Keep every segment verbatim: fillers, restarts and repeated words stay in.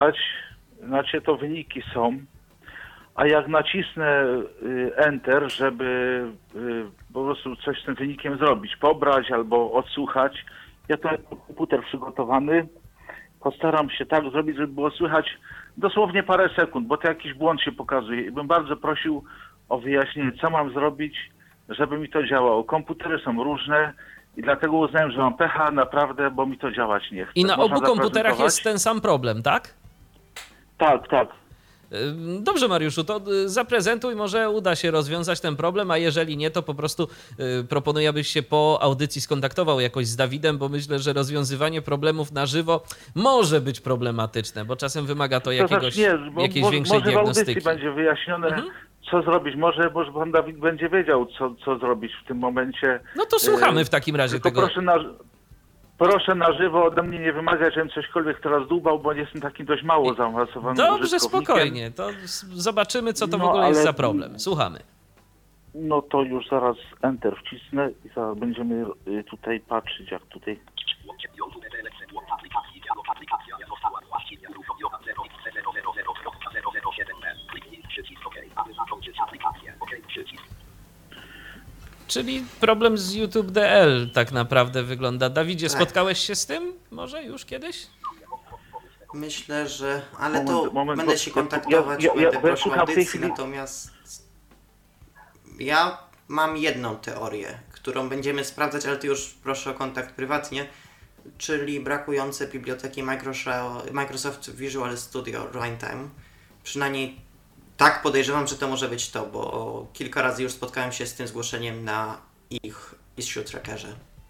znaczy to wyniki są, a jak nacisnę Enter, żeby po prostu coś z tym wynikiem zrobić, pobrać albo odsłuchać, ja tu mam komputer przygotowany, postaram się tak zrobić, żeby było słychać dosłownie parę sekund, bo to jakiś błąd się pokazuje i bym bardzo prosił o wyjaśnienie, co mam zrobić, żeby mi to działało. Komputery są różne i dlatego uznałem, że mam pecha naprawdę, bo mi to działać nie chce. I na Można obu komputerach jest ten sam problem, tak? Tak, tak. Dobrze, Mariuszu, to zaprezentuj, może uda się rozwiązać ten problem, a jeżeli nie, to po prostu proponuję, abyś się po audycji skontaktował jakoś z Dawidem, bo myślę, że rozwiązywanie problemów na żywo może być problematyczne, bo czasem wymaga to jakiegoś, to znaczy nie, bo, jakiejś bo, większej może diagnostyki. Może w audycji będzie wyjaśnione, mhm. co zrobić. Może, może pan Dawid będzie wiedział, co, co zrobić w tym momencie. No to słuchamy w takim razie Tylko tego. Proszę na, proszę na żywo ode mnie nie wymagać, żebym cośkolwiek teraz dłubał, bo jestem takim dość mało zaawansowanym Dobrze, spokojnie. To zobaczymy, co to no, w ogóle ale... jest za problem. Słuchamy. No to już zaraz Enter wcisnę i zaraz będziemy tutaj patrzeć, jak tutaj... Czyli problem z YouTube D L tak naprawdę wygląda. Dawidzie, tak. Spotkałeś się z tym może już kiedyś? Myślę, że... Ale moment, to moment, będę bo, się kontaktować, ja, ja, ja, będę ja prosił szukam w tej audycji, chwili... natomiast ja mam jedną teorię, którą będziemy sprawdzać, ale ty już proszę o kontakt prywatnie, czyli brakujące biblioteki Microsoft Visual Studio Runtime. Przynajmniej tak podejrzewam, że to może być to, bo kilka razy już spotkałem się z tym zgłoszeniem na ich issue trackerze.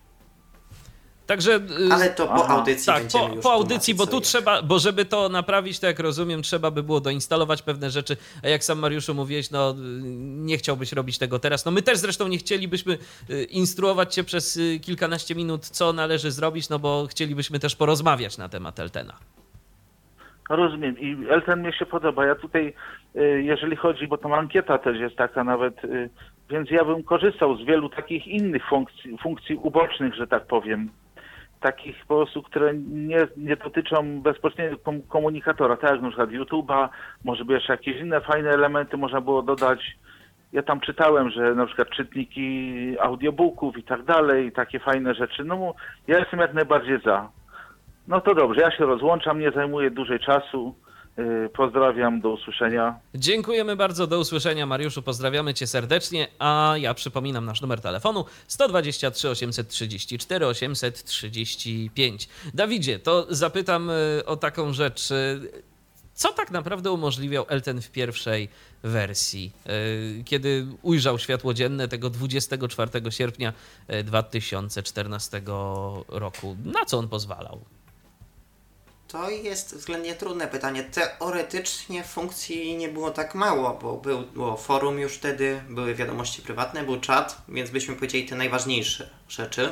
Także, ale to po aha, audycji tak, będziemy po, już po audycji, bo tu jest. trzeba, bo żeby to naprawić, to jak rozumiem, trzeba by było doinstalować pewne rzeczy, a jak sam Mariuszu mówiłeś, no nie chciałbyś robić tego teraz. No my też zresztą nie chcielibyśmy instruować cię przez kilkanaście minut, co należy zrobić, no bo chcielibyśmy też porozmawiać na temat Eltena. Rozumiem i Elten mnie się podoba. Ja tutaj, jeżeli chodzi, bo tam ankieta też jest taka nawet, więc ja bym korzystał z wielu takich innych funkcji, funkcji ubocznych, że tak powiem. Takich po prostu, które nie, nie dotyczą bezpośrednio komunikatora, tak jak na przykład YouTube'a, może by jeszcze jakieś inne fajne elementy można było dodać. Ja tam czytałem, że na przykład czytniki audiobooków i tak dalej, takie fajne rzeczy. No ja jestem jak najbardziej za. No to dobrze, ja się rozłączam, nie zajmuję dłużej czasu. Pozdrawiam, do usłyszenia. Dziękujemy bardzo, do usłyszenia, Mariuszu, pozdrawiamy cię serdecznie, a ja przypominam nasz numer telefonu sto dwadzieścia trzy, osiemset trzydzieści cztery, osiemset trzydzieści pięć. Dawidzie, to zapytam o taką rzecz, co tak naprawdę umożliwiał Elten w pierwszej wersji, kiedy ujrzał światło dzienne tego dwudziestego czwartego sierpnia dwa tysiące czternastego roku? Na co on pozwalał? To jest względnie trudne pytanie. Teoretycznie funkcji nie było tak mało, bo był, było forum już wtedy, były wiadomości prywatne, był czat, więc byśmy powiedzieli te najważniejsze rzeczy.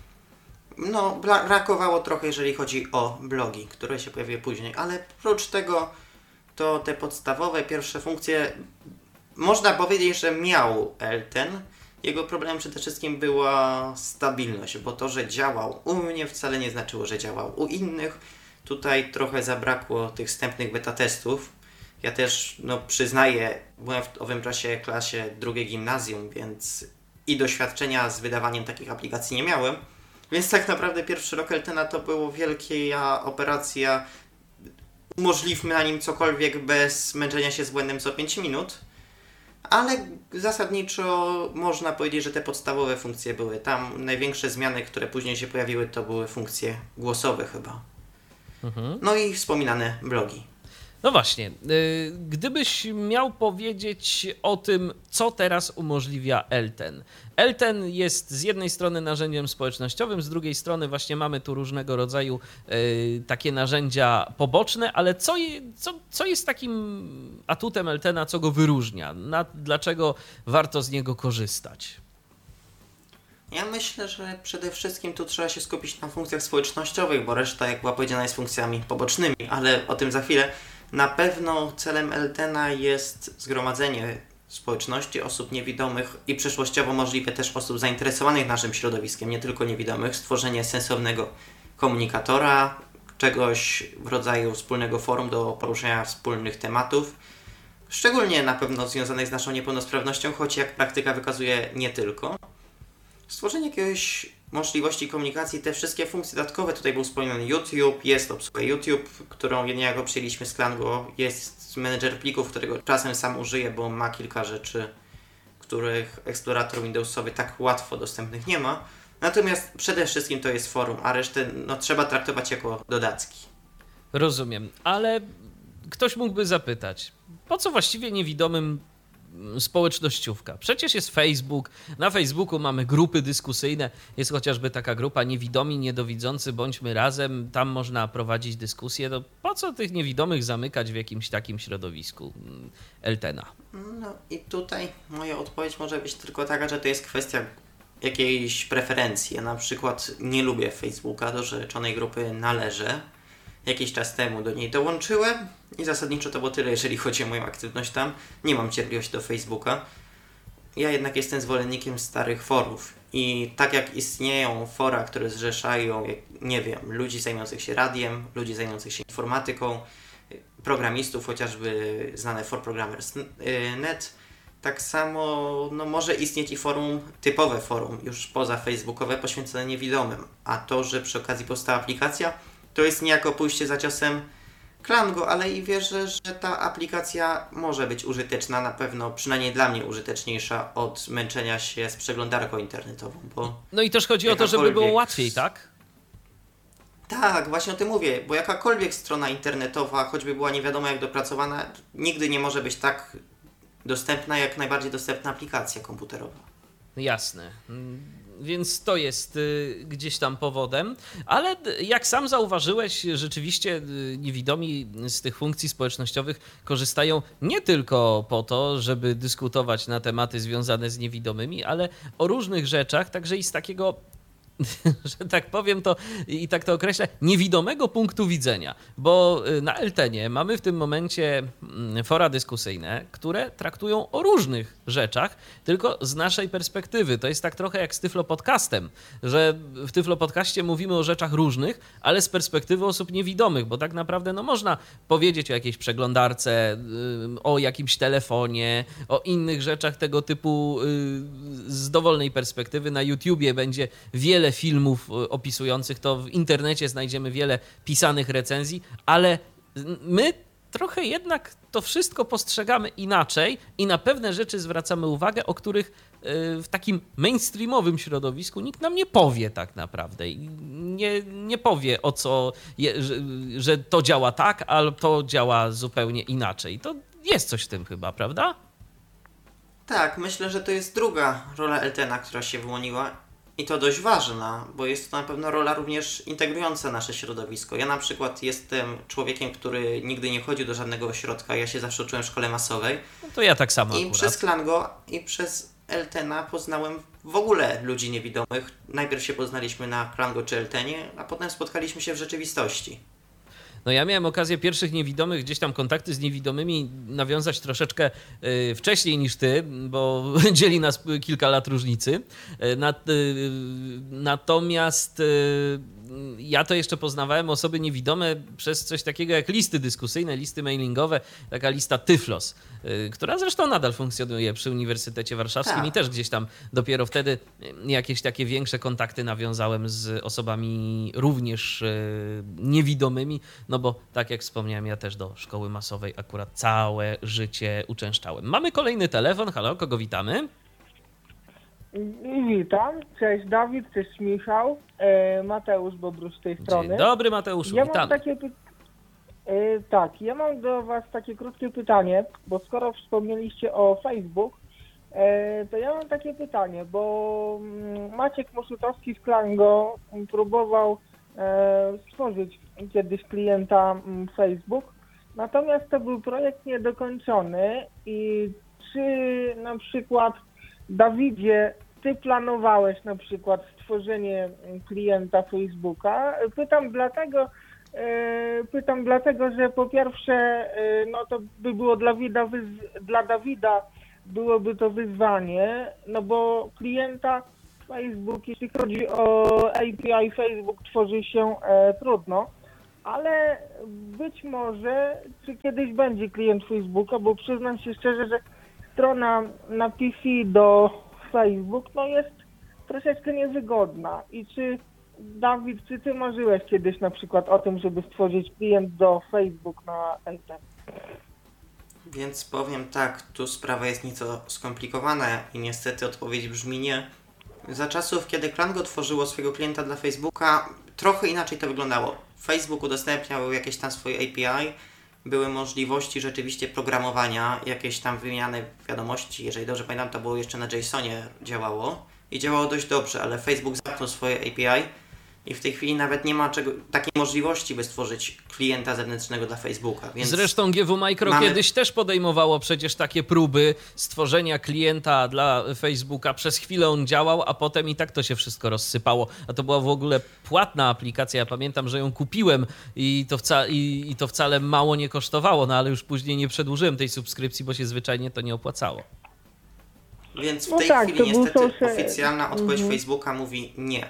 No, brakowało trochę, jeżeli chodzi o blogi, które się pojawiły później, ale oprócz tego to te podstawowe, pierwsze funkcje, można powiedzieć, że miał Elten. Jego problemem przede wszystkim była stabilność, bo to, że działał u mnie wcale nie znaczyło, że działał u innych. Tutaj trochę zabrakło tych wstępnych beta testów. Ja też, no przyznaję, byłem w owym czasie klasie drugiej gimnazjum, więc i doświadczenia z wydawaniem takich aplikacji nie miałem. Więc tak naprawdę pierwszy rok Eltena to była wielka operacja. Umożliwmy na nim cokolwiek bez męczenia się z błędem co pięć minut. Ale zasadniczo można powiedzieć, że te podstawowe funkcje były. Tam największe zmiany, które później się pojawiły, to były funkcje głosowe chyba. No i wspominane blogi. No właśnie, gdybyś miał powiedzieć o tym, co teraz umożliwia Elten. Elten jest z jednej strony narzędziem społecznościowym, z drugiej strony właśnie mamy tu różnego rodzaju takie narzędzia poboczne, ale co, je, co, co jest takim atutem Eltena, co go wyróżnia? Na, dlaczego warto z niego korzystać? Ja myślę, że przede wszystkim tu trzeba się skupić na funkcjach społecznościowych, bo reszta, jak była powiedziana, jest funkcjami pobocznymi, ale o tym za chwilę. Na pewno celem Eltena jest zgromadzenie społeczności osób niewidomych i przyszłościowo możliwe też osób zainteresowanych naszym środowiskiem, nie tylko niewidomych, stworzenie sensownego komunikatora, czegoś w rodzaju wspólnego forum do poruszenia wspólnych tematów, szczególnie na pewno związanych z naszą niepełnosprawnością, choć jak praktyka wykazuje nie tylko. Stworzenie jakiejś możliwości komunikacji, te wszystkie funkcje dodatkowe, tutaj był wspomniany YouTube, jest obsługa YouTube, którą niejako przyjęliśmy z Klango, jest menedżer plików, którego czasem sam użyję, bo ma kilka rzeczy, których eksplorator Windowsowy tak łatwo dostępnych nie ma. Natomiast przede wszystkim to jest forum, a resztę no, trzeba traktować jako dodatki. Rozumiem, ale ktoś mógłby zapytać, po co właściwie niewidomym społecznościówka? Przecież jest Facebook, na Facebooku mamy grupy dyskusyjne, jest chociażby taka grupa Niewidomi, Niedowidzący, Bądźmy Razem, tam można prowadzić dyskusje, to po co tych niewidomych zamykać w jakimś takim środowisku Eltena? No i tutaj moja odpowiedź może być tylko taka, że to jest kwestia jakiejś preferencji. Ja na przykład nie lubię Facebooka, do rzeczonej grupy należę. Jakiś czas temu do niej dołączyłem i zasadniczo to było tyle, jeżeli chodzi o moją aktywność tam. Nie mam cierpliwości do Facebooka. Ja jednak jestem zwolennikiem starych forów i tak jak istnieją fora, które zrzeszają, nie wiem, ludzi zajmujących się radiem, ludzi zajmujących się informatyką, programistów, chociażby znane for programmers kropka net, tak samo no, może istnieć i forum, typowe forum, już poza facebookowe, poświęcone niewidomym. A to, że przy okazji powstała aplikacja, to jest niejako pójście za ciosem Klango, ale i wierzę, że ta aplikacja może być użyteczna, na pewno przynajmniej dla mnie użyteczniejsza od męczenia się z przeglądarką internetową. Bo no i też chodzi o to, żeby było łatwiej, tak? Tak, właśnie o tym mówię, bo jakakolwiek strona internetowa, choćby była nie wiadomo jak dopracowana, nigdy nie może być tak dostępna, jak najbardziej dostępna aplikacja komputerowa. Jasne. Więc to jest y, gdzieś tam powodem, ale jak sam zauważyłeś, rzeczywiście y, niewidomi z tych funkcji społecznościowych korzystają nie tylko po to, żeby dyskutować na tematy związane z niewidomymi, ale o różnych rzeczach, także i z takiego, że tak powiem to i tak to określę, niewidomego punktu widzenia, bo na Eltenie mamy w tym momencie fora dyskusyjne, które traktują o różnych rzeczach, tylko z naszej perspektywy. To jest tak trochę jak z Tyflo Podcastem, że w Tyflo Podcaście mówimy o rzeczach różnych, ale z perspektywy osób niewidomych, bo tak naprawdę no, można powiedzieć o jakiejś przeglądarce, o jakimś telefonie, o innych rzeczach tego typu z dowolnej perspektywy. Na YouTubie będzie wiele filmów opisujących to, w internecie znajdziemy wiele pisanych recenzji, ale my trochę jednak to wszystko postrzegamy inaczej i na pewne rzeczy zwracamy uwagę, o których w takim mainstreamowym środowisku nikt nam nie powie tak naprawdę. Nie, nie powie o co, je, że, że to działa tak, ale to działa zupełnie inaczej. To jest coś w tym chyba, prawda? Tak, myślę, że to jest druga rola Eltena, która się wyłoniła. I to dość ważna, bo jest to na pewno rola również integrująca nasze środowisko. Ja na przykład jestem człowiekiem, który nigdy nie chodził do żadnego ośrodka, ja się zawsze uczyłem w szkole masowej. No to ja tak samo I akurat. przez Klango i przez Eltena poznałem w ogóle ludzi niewidomych. Najpierw się poznaliśmy na Klango czy Eltenie, a potem spotkaliśmy się w rzeczywistości. No ja miałem okazję pierwszych niewidomych, gdzieś tam kontakty z niewidomymi nawiązać troszeczkę y, wcześniej niż ty, bo dzieli nas kilka lat różnicy. Y, nat, y, natomiast y, ja to jeszcze poznawałem osoby niewidome przez coś takiego jak listy dyskusyjne, listy mailingowe, taka lista Tyflos, y, która zresztą nadal funkcjonuje przy Uniwersytecie Warszawskim tak. I też gdzieś tam dopiero wtedy jakieś takie większe kontakty nawiązałem z osobami również y, niewidomymi, no bo tak jak wspomniałem, ja też do szkoły masowej akurat całe życie uczęszczałem. Mamy kolejny telefon. Halo, kogo witamy? Witam, cześć Dawid, cześć Michał, e, Mateusz Bobrusz z tej strony. Dzień dobry Mateuszu, ja witamy. Mam takie py... e, tak, ja mam do Was takie krótkie pytanie, bo skoro wspomnieliście o Facebook, e, to ja mam takie pytanie, bo Maciek Moszutowski z Klango próbował e, stworzyć kiedyś klienta Facebook, natomiast to był projekt niedokończony i czy na przykład Dawidzie, ty planowałeś na przykład stworzenie klienta Facebooka? Pytam dlatego, pytam dlatego, że po pierwsze, no to by było dla Dawida, dla Dawida byłoby to wyzwanie, no bo klienta Facebook, jeśli chodzi o A P I Facebook, tworzy się trudno. ale być może, czy kiedyś będzie klient Facebooka, bo przyznam się szczerze, że strona na P C do Facebook no jest troszeczkę niewygodna. I czy, Dawid, czy ty marzyłeś kiedyś na przykład o tym, żeby stworzyć klient do Facebook na Elten? Więc powiem tak, tu sprawa jest nieco skomplikowana i niestety odpowiedź brzmi nie. Za czasów, kiedy Klango tworzyło swojego klienta dla Facebooka, trochę inaczej to wyglądało. Facebook udostępniał jakieś tam swoje A P I, były możliwości rzeczywiście programowania, jakieś tam wymiany wiadomości, jeżeli dobrze pamiętam, to było jeszcze na JSONie działało i działało dość dobrze, ale Facebook zamknął swoje A P I i w tej chwili nawet nie ma czego, takiej możliwości, by stworzyć klienta zewnętrznego dla Facebooka. Więc zresztą G W Micro mamy... kiedyś też podejmowało przecież takie próby stworzenia klienta dla Facebooka. Przez chwilę on działał, a potem i tak to się wszystko rozsypało. A to była w ogóle płatna aplikacja. Ja pamiętam, że ją kupiłem i to, wca- i, i to wcale mało nie kosztowało, no ale już później nie przedłużyłem tej subskrypcji, bo się zwyczajnie to nie opłacało. Więc w No tej tak, chwili to był niestety social- oficjalna odpowiedź Mhm. Facebooka mówi nie.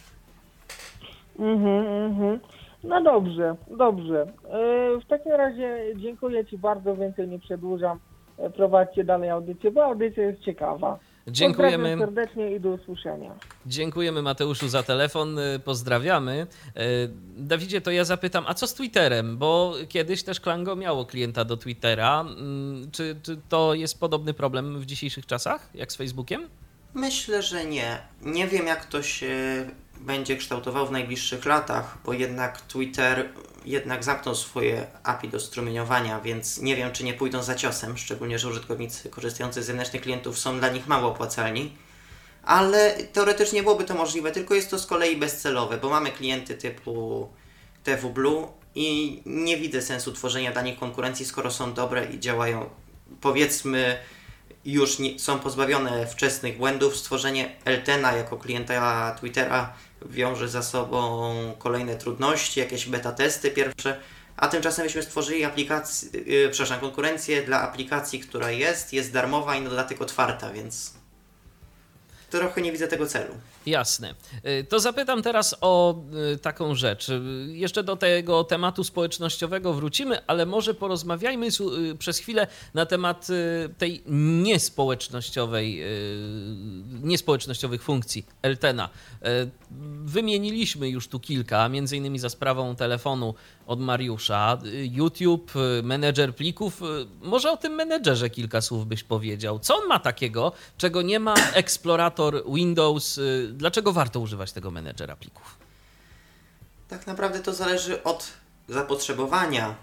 Mhm, mhm. No dobrze, dobrze. E, W takim razie dziękuję Ci bardzo, więcej nie przedłużam. E, Prowadźcie dalej audycję, bo audycja jest ciekawa. Dziękujemy. Pozdrawiam serdecznie i do usłyszenia. Dziękujemy Mateuszu za telefon, y, pozdrawiamy. Y, Dawidzie, to ja zapytam, a co z Twitterem? Bo kiedyś też Klango miało klienta do Twittera. Mm, Czy, czy to jest podobny problem w dzisiejszych czasach, jak z Facebookiem? Myślę, że nie. Nie wiem, jak to się będzie kształtowało w najbliższych latach, bo jednak Twitter jednak zamknął swoje A P I do strumieniowania, więc nie wiem, czy nie pójdą za ciosem, szczególnie, że użytkownicy korzystający z zewnętrznych klientów są dla nich mało opłacalni. Ale teoretycznie byłoby to możliwe, tylko jest to z kolei bezcelowe, bo mamy klienty typu T W Blue i nie widzę sensu tworzenia dla nich konkurencji, skoro są dobre i działają, powiedzmy, już nie, są pozbawione wczesnych błędów. Stworzenie Eltena jako klienta Twittera wiąże za sobą kolejne trudności, jakieś beta testy pierwsze, a tymczasem myśmy stworzyli aplikację, yy, przepraszam, konkurencję dla aplikacji, która jest, jest darmowa i na dodatek otwarta, więc trochę nie widzę tego celu. Jasne. Y, To zapytam teraz o y, taką rzecz. Y, Jeszcze do tego tematu społecznościowego wrócimy, ale może porozmawiajmy su- y, przez chwilę na temat y, tej niespołecznościowej, y, niespołecznościowych funkcji Eltena. Y, Wymieniliśmy już tu kilka, między innymi za sprawą telefonu od Mariusza. Y, YouTube, y, menedżer plików. Y, Może o tym menedżerze kilka słów byś powiedział. Co on ma takiego, czego nie ma Explorator Windows? Y, Dlaczego warto używać tego menedżera plików? Tak naprawdę to zależy od zapotrzebowania,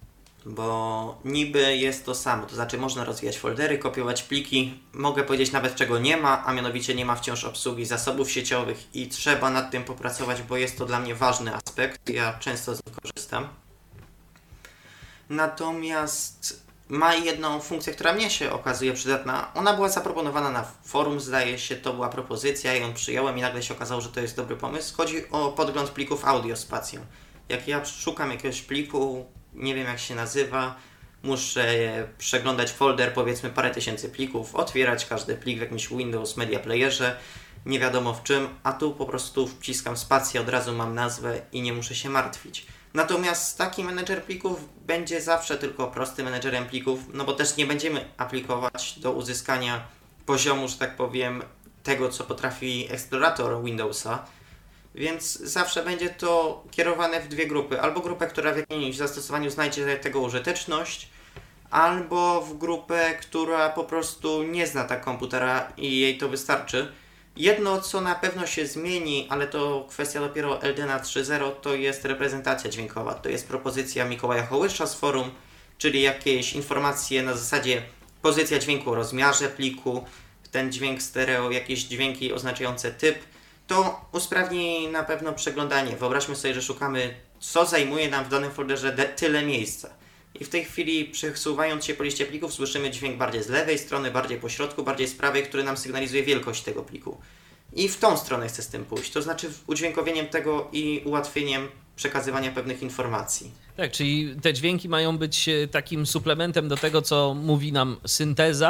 bo niby jest to samo, to znaczy można rozwijać foldery, kopiować pliki, mogę powiedzieć nawet czego nie ma, a mianowicie nie ma wciąż obsługi zasobów sieciowych i trzeba nad tym popracować, bo jest to dla mnie ważny aspekt, ja często z niego korzystam. Natomiast ma jedną funkcję, która mnie się okazuje przydatna. Ona była zaproponowana na forum, zdaje się, to była propozycja i ją przyjąłem i nagle się okazało, że to jest dobry pomysł. Chodzi o podgląd plików audio spacją. Jak ja szukam jakiegoś pliku, nie wiem jak się nazywa, muszę przeglądać folder, powiedzmy parę tysięcy plików, otwierać każdy plik w jakimś Windows Media Playerze, nie wiadomo w czym, a tu po prostu wciskam spację, od razu mam nazwę i nie muszę się martwić. Natomiast taki menedżer plików będzie zawsze tylko prostym menedżerem plików, no bo też nie będziemy aplikować do uzyskania poziomu, że tak powiem, tego, co potrafi eksplorator Windowsa, więc zawsze będzie to kierowane w dwie grupy. Albo grupę, która w jakimś zastosowaniu znajdzie tego użyteczność, albo w grupę, która po prostu nie zna tak komputera i jej to wystarczy. Jedno, co na pewno się zmieni, ale to kwestia dopiero Eldena trzy zero, to jest reprezentacja dźwiękowa. To jest propozycja Mikołaja Hołysza z forum, czyli jakieś informacje na zasadzie pozycja dźwięku o rozmiarze pliku, ten dźwięk stereo, jakieś dźwięki oznaczające typ. To usprawni na pewno przeglądanie. Wyobraźmy sobie, że szukamy, co zajmuje nam w danym folderze de- tyle miejsca. I w tej chwili, przesuwając się po liście plików, słyszymy dźwięk bardziej z lewej strony, bardziej po środku, bardziej z prawej, który nam sygnalizuje wielkość tego pliku. I w tą stronę chcę z tym pójść, to znaczy udźwiękowieniem tego i ułatwieniem przekazywania pewnych informacji. Tak, czyli te dźwięki mają być takim suplementem do tego, co mówi nam synteza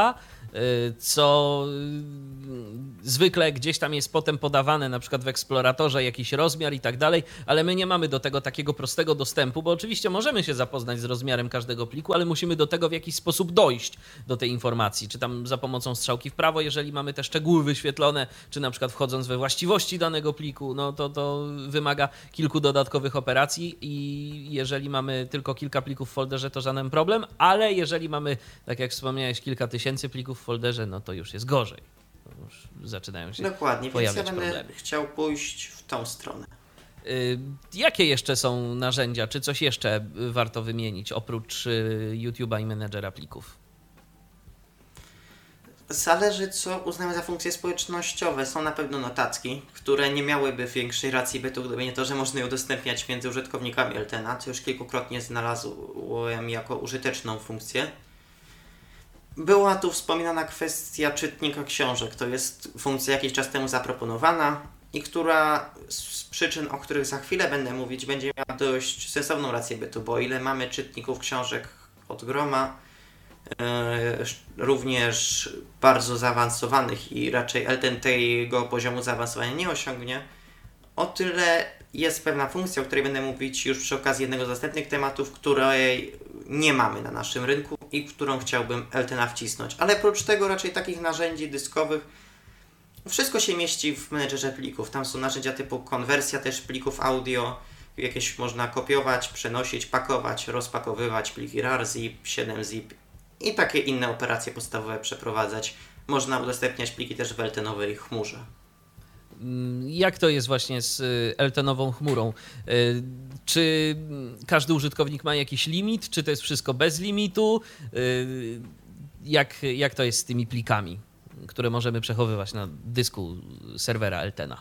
co zwykle gdzieś tam jest potem podawane, na przykład w eksploratorze jakiś rozmiar i tak dalej, ale my nie mamy do tego takiego prostego dostępu, bo oczywiście możemy się zapoznać z rozmiarem każdego pliku, ale musimy do tego w jakiś sposób dojść do tej informacji, czy tam za pomocą strzałki w prawo, jeżeli mamy te szczegóły wyświetlone, czy na przykład wchodząc we właściwości danego pliku, no to to wymaga kilku dodatkowych operacji i jeżeli mamy tylko kilka plików w folderze, to żaden problem, ale jeżeli mamy, tak jak wspomniałeś, kilka tysięcy plików w folderze, no to już jest gorzej. Już zaczynają się Dokładnie, pojawiać więc ja będę problemy. chciał pójść w tą stronę. Y, Jakie jeszcze są narzędzia, czy coś jeszcze warto wymienić oprócz y, YouTube'a i menedżera plików? Zależy, co uznamy za funkcje społecznościowe. Są na pewno notatki, które nie miałyby większej racji bytu, gdyby nie to, że można je udostępniać między użytkownikami Eltena, co już kilkukrotnie znalazłem jako użyteczną funkcję. Była tu wspominana kwestia czytnika książek. To jest funkcja jakiś czas temu zaproponowana i która z przyczyn, o których za chwilę będę mówić, będzie miała dość sensowną rację bytu, bo o ile mamy czytników książek od groma, Yy, również bardzo zaawansowanych i raczej Elten tego poziomu zaawansowania nie osiągnie, o tyle jest pewna funkcja, o której będę mówić już przy okazji jednego z następnych tematów, której nie mamy na naszym rynku i którą chciałbym Eltena wcisnąć. Ale oprócz tego raczej takich narzędzi dyskowych wszystko się mieści w menedżerze plików. Tam są narzędzia typu konwersja też plików audio, jakieś można kopiować, przenosić, pakować, rozpakowywać pliki rar, zip, siedem zip i takie inne operacje podstawowe przeprowadzać. Można udostępniać pliki też w Eltenowej chmurze. Jak to jest właśnie z Eltenową chmurą? Czy każdy użytkownik ma jakiś limit? Czy to jest wszystko bez limitu? Jak, jak to jest z tymi plikami, które możemy przechowywać na dysku serwera Eltena?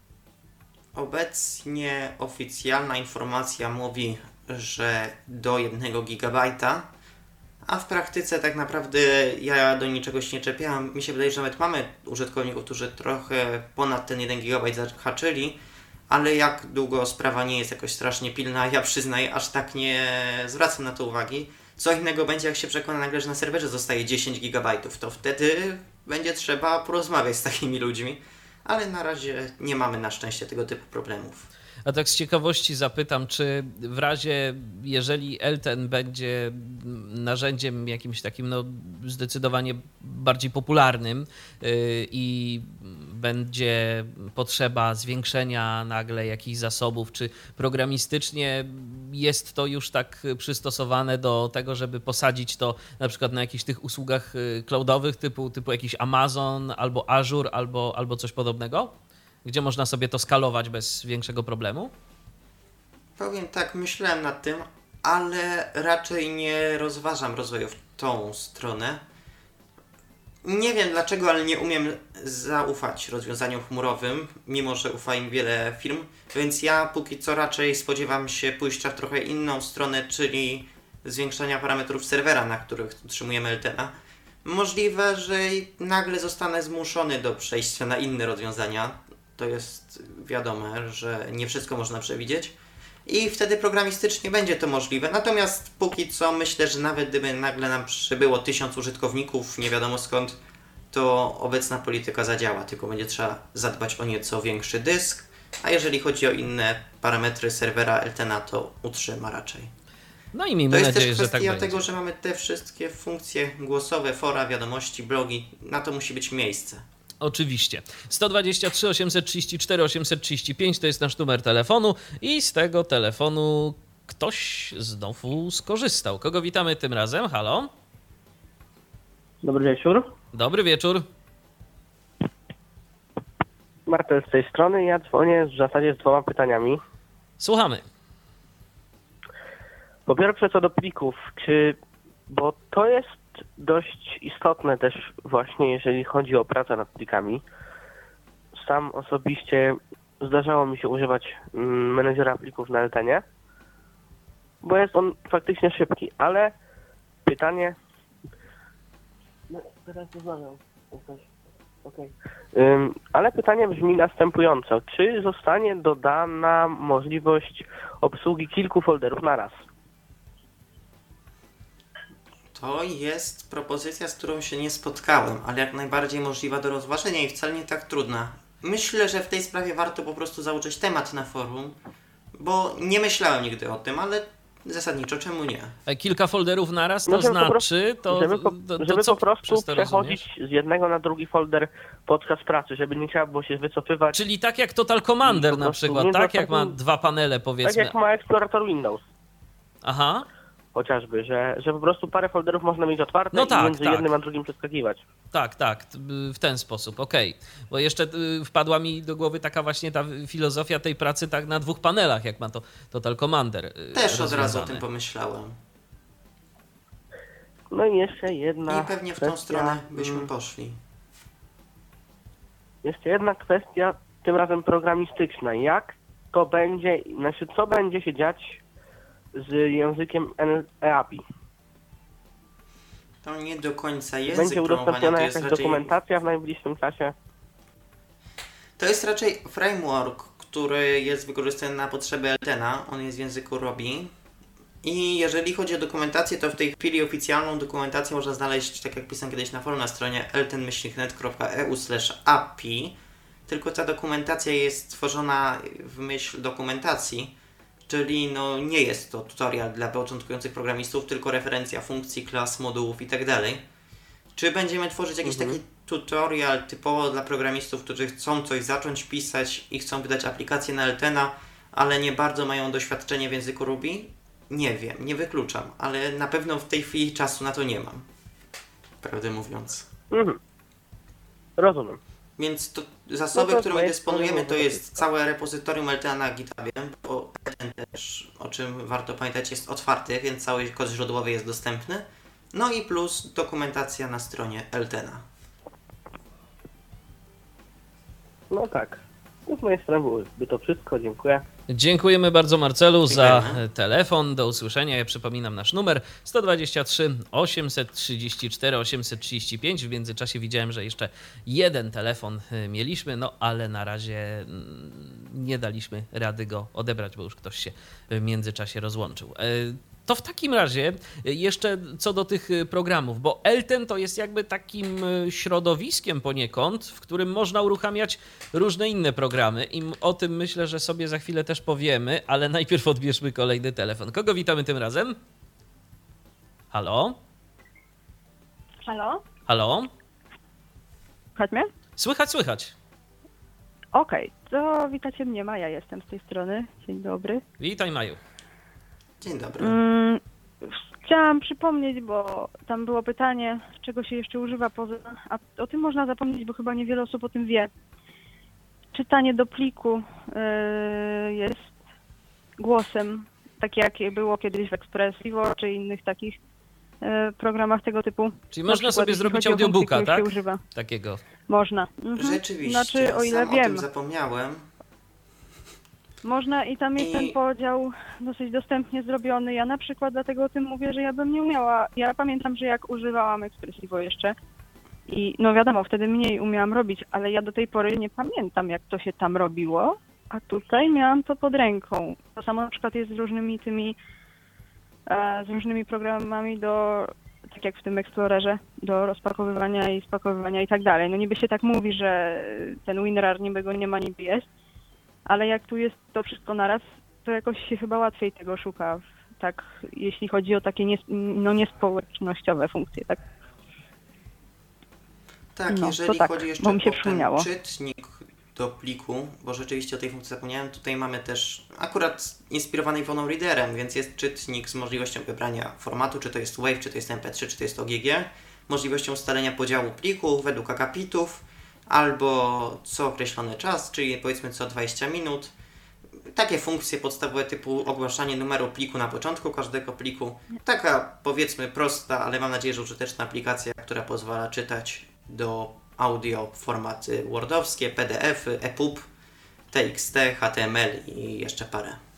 Obecnie oficjalna informacja mówi, że do jednego gigabajta, a w praktyce tak naprawdę ja do niczego się nie czepiałem. Mi się wydaje, że nawet mamy użytkowników, którzy trochę ponad ten jeden gigabajt zahaczyli, ale jak długo sprawa nie jest jakoś strasznie pilna, ja przyznaję, aż tak nie zwracam na to uwagi. Co innego będzie, jak się przekona nagle, że na serwerze zostaje dziesięć gigabajtów, to wtedy będzie trzeba porozmawiać z takimi ludźmi, ale na razie nie mamy na szczęście tego typu problemów. A tak z ciekawości zapytam, czy w razie, jeżeli Elten będzie narzędziem jakimś takim no, zdecydowanie bardziej popularnym yy, i będzie potrzeba zwiększenia nagle jakichś zasobów, czy programistycznie jest to już tak przystosowane do tego, żeby posadzić to na przykład na jakichś tych usługach cloudowych typu, typu jakiś Amazon albo Azure albo, albo coś podobnego? Gdzie można sobie to skalować bez większego problemu? Powiem tak, myślałem nad tym, ale raczej nie rozważam rozwoju w tą stronę. Nie wiem dlaczego, ale nie umiem zaufać rozwiązaniom chmurowym, mimo że ufa im wiele firm, więc ja póki co raczej spodziewam się pójścia w trochę inną stronę, czyli zwiększania parametrów serwera, na których utrzymujemy Eltena. Możliwe, że nagle zostanę zmuszony do przejścia na inne rozwiązania. To jest wiadome, że nie wszystko można przewidzieć i wtedy programistycznie będzie to możliwe. Natomiast póki co myślę, że nawet gdyby nagle nam przybyło tysiąc użytkowników, nie wiadomo skąd, to obecna polityka zadziała, tylko będzie trzeba zadbać o nieco większy dysk, a jeżeli chodzi o inne parametry serwera Eltena, to utrzyma raczej. No i miejmy to jest nadzieję, też że tak kwestia będzie. tego, że mamy te wszystkie funkcje głosowe, fora, wiadomości, blogi, na to musi być miejsce. Oczywiście. sto dwadzieścia trzy osiemset trzydzieści cztery osiemset trzydzieści pięć to jest nasz numer telefonu i z tego telefonu ktoś znowu skorzystał. Kogo witamy tym razem? Halo? Dobry wieczór. Dobry wieczór. Martel z tej strony. Ja dzwonię w zasadzie z dwoma pytaniami. Słuchamy. Po pierwsze co do plików, czy, bo to jest dość istotne też właśnie, jeżeli chodzi o pracę nad plikami. Sam osobiście zdarzało mi się używać mm, menedżera plików na Eltenie, bo jest on faktycznie szybki, ale pytanie... No, teraz rozmawiam. Okay. Um, ale pytanie brzmi następująco. Czy zostanie dodana możliwość obsługi kilku folderów na raz? To jest propozycja, z którą się nie spotkałem, ale jak najbardziej możliwa do rozważenia i wcale nie tak trudna. Myślę, że w tej sprawie warto po prostu założyć temat na forum, bo nie myślałem nigdy o tym, ale zasadniczo czemu nie? Kilka folderów naraz, to No, żeby po znaczy, to, żeby po, to, to żeby co po prostu przez to przechodzić rozumiesz? z jednego na drugi folder podczas pracy, żeby nie trzeba było się wycofywać. Czyli tak jak Total Commander I po na prostu przykład, między tak jak ma ostatnim- dwa panele Tak powiedzmy. jak ma Explorator Windows Aha, chociażby, że, że po prostu parę folderów można mieć otwarte No i tak, między tak. jednym a drugim przeskakiwać. tak, tak, t- w ten sposób, okej. Bo jeszcze y, wpadła mi do głowy taka właśnie ta filozofia tej pracy tak na dwóch panelach, jak ma to Total Commander y, Też od razu o rozwiązane. tym pomyślałem. No i jeszcze jedna I pewnie w tą kwestia, stronę byśmy mm, poszli. Jeszcze jedna kwestia, tym razem programistyczna. Jak to będzie, znaczy co będzie się dziać z językiem E A P I? To nie do końca język Będzie promowania, udostępniona to jest jakaś raczej... dokumentacja w najbliższym czasie? To jest raczej framework, który jest wykorzystany na potrzeby Eltena. On jest w języku Ruby. I jeżeli chodzi o dokumentację, to w tej chwili oficjalną dokumentację można znaleźć, tak jak pisałem kiedyś na forum, na stronie elten myślnik net kropka e u slash a p i. Tylko ta dokumentacja jest tworzona w myśl dokumentacji, czyli no nie jest to tutorial dla początkujących programistów, tylko referencja funkcji, klas, modułów itd. Czy będziemy tworzyć jakiś Mhm. taki tutorial typowo dla programistów, którzy chcą coś zacząć pisać i chcą wydać aplikację na Eltena, ale nie bardzo mają doświadczenie w języku Ruby? Nie wiem, nie wykluczam, ale na pewno w tej chwili czasu na to nie mam. Prawdę mówiąc. Mhm. Rozumiem. Więc to zasoby, No to z którymi mojej dysponujemy, strony to może jest być. całe repozytorium Eltena na GitHubie, bo Elten też, o czym warto pamiętać, jest otwarty, więc cały kod źródłowy jest dostępny. No i plus dokumentacja na stronie Eltena. No tak. No z mojej strony byłoby to wszystko. Dziękuję. Dziękujemy bardzo Marcelu za Dziękujemy. telefon. Do usłyszenia. Ja przypominam nasz numer sto dwadzieścia trzy osiemset trzydzieści cztery osiemset trzydzieści pięć. W międzyczasie widziałem, że jeszcze jeden telefon y, mieliśmy, no ale na razie mm, nie daliśmy rady go odebrać, bo już ktoś się w międzyczasie rozłączył. Y, To w takim razie jeszcze co do tych programów, bo Elten to jest jakby takim środowiskiem poniekąd, w którym można uruchamiać różne inne programy i o tym myślę, że sobie za chwilę też powiemy, ale najpierw odbierzmy kolejny telefon. Kogo witamy tym razem? Halo? Halo? Halo? Słychać mnie? Słychać, słychać. Okej, to witacie mnie, Maja jestem z tej strony. Dzień dobry. Witaj, Maju. Dzień dobry. Mm, chciałam przypomnieć, bo tam było pytanie, czego się jeszcze używa poza... A o tym można zapomnieć, bo chyba niewiele osób o tym wie. Czytanie do pliku yy, jest głosem, takie jakie było kiedyś w Expressivo, czy innych takich yy, programach tego typu. Czyli Na można przykład, sobie jeśli zrobić chodzi o funkcje, audiobooka, których się tak? używa. Takiego. Można. Mhm. Rzeczywiście, Znaczy, o ile sam o wiem. tym zapomniałem. Można i tam jest I- ten podział dosyć dostępnie zrobiony. Ja na przykład dlatego o tym mówię, że ja bym nie umiała. Ja pamiętam, że jak używałam Expressivo jeszcze i no wiadomo, wtedy mniej umiałam robić, ale ja do tej pory nie pamiętam, jak to się tam robiło, a tutaj miałam to pod ręką. To samo na przykład jest z różnymi tymi, e, z różnymi programami do, tak jak w tym Explorerze, do rozpakowywania i spakowywania i tak dalej. No niby się tak mówi, że ten WinRAR niby go nie ma, niby jest. Ale jak tu jest to wszystko naraz, to jakoś się chyba łatwiej tego szuka, tak, jeśli chodzi o takie nie, no, niespołecznościowe funkcje, tak? Tak, No, jeżeli to tak, chodzi jeszcze bo mi się o ten przypomniało. czytnik do pliku, bo rzeczywiście o tej funkcji zapomniałem, tutaj mamy też akurat inspirowany Iwoną Readerem, więc jest czytnik z możliwością wybrania formatu, czy to jest WAV, czy to jest M P trzy, czy to jest O G G, możliwością ustalenia podziału pliku według akapitów, albo co określony czas, czyli powiedzmy co dwadzieścia minut. Takie funkcje podstawowe typu ogłaszanie numeru pliku na początku każdego pliku. Taka powiedzmy prosta, ale mam nadzieję, że użyteczna aplikacja, która pozwala czytać do audio formaty wordowskie, P D F y, E P U B, T X T, H T M L i jeszcze parę.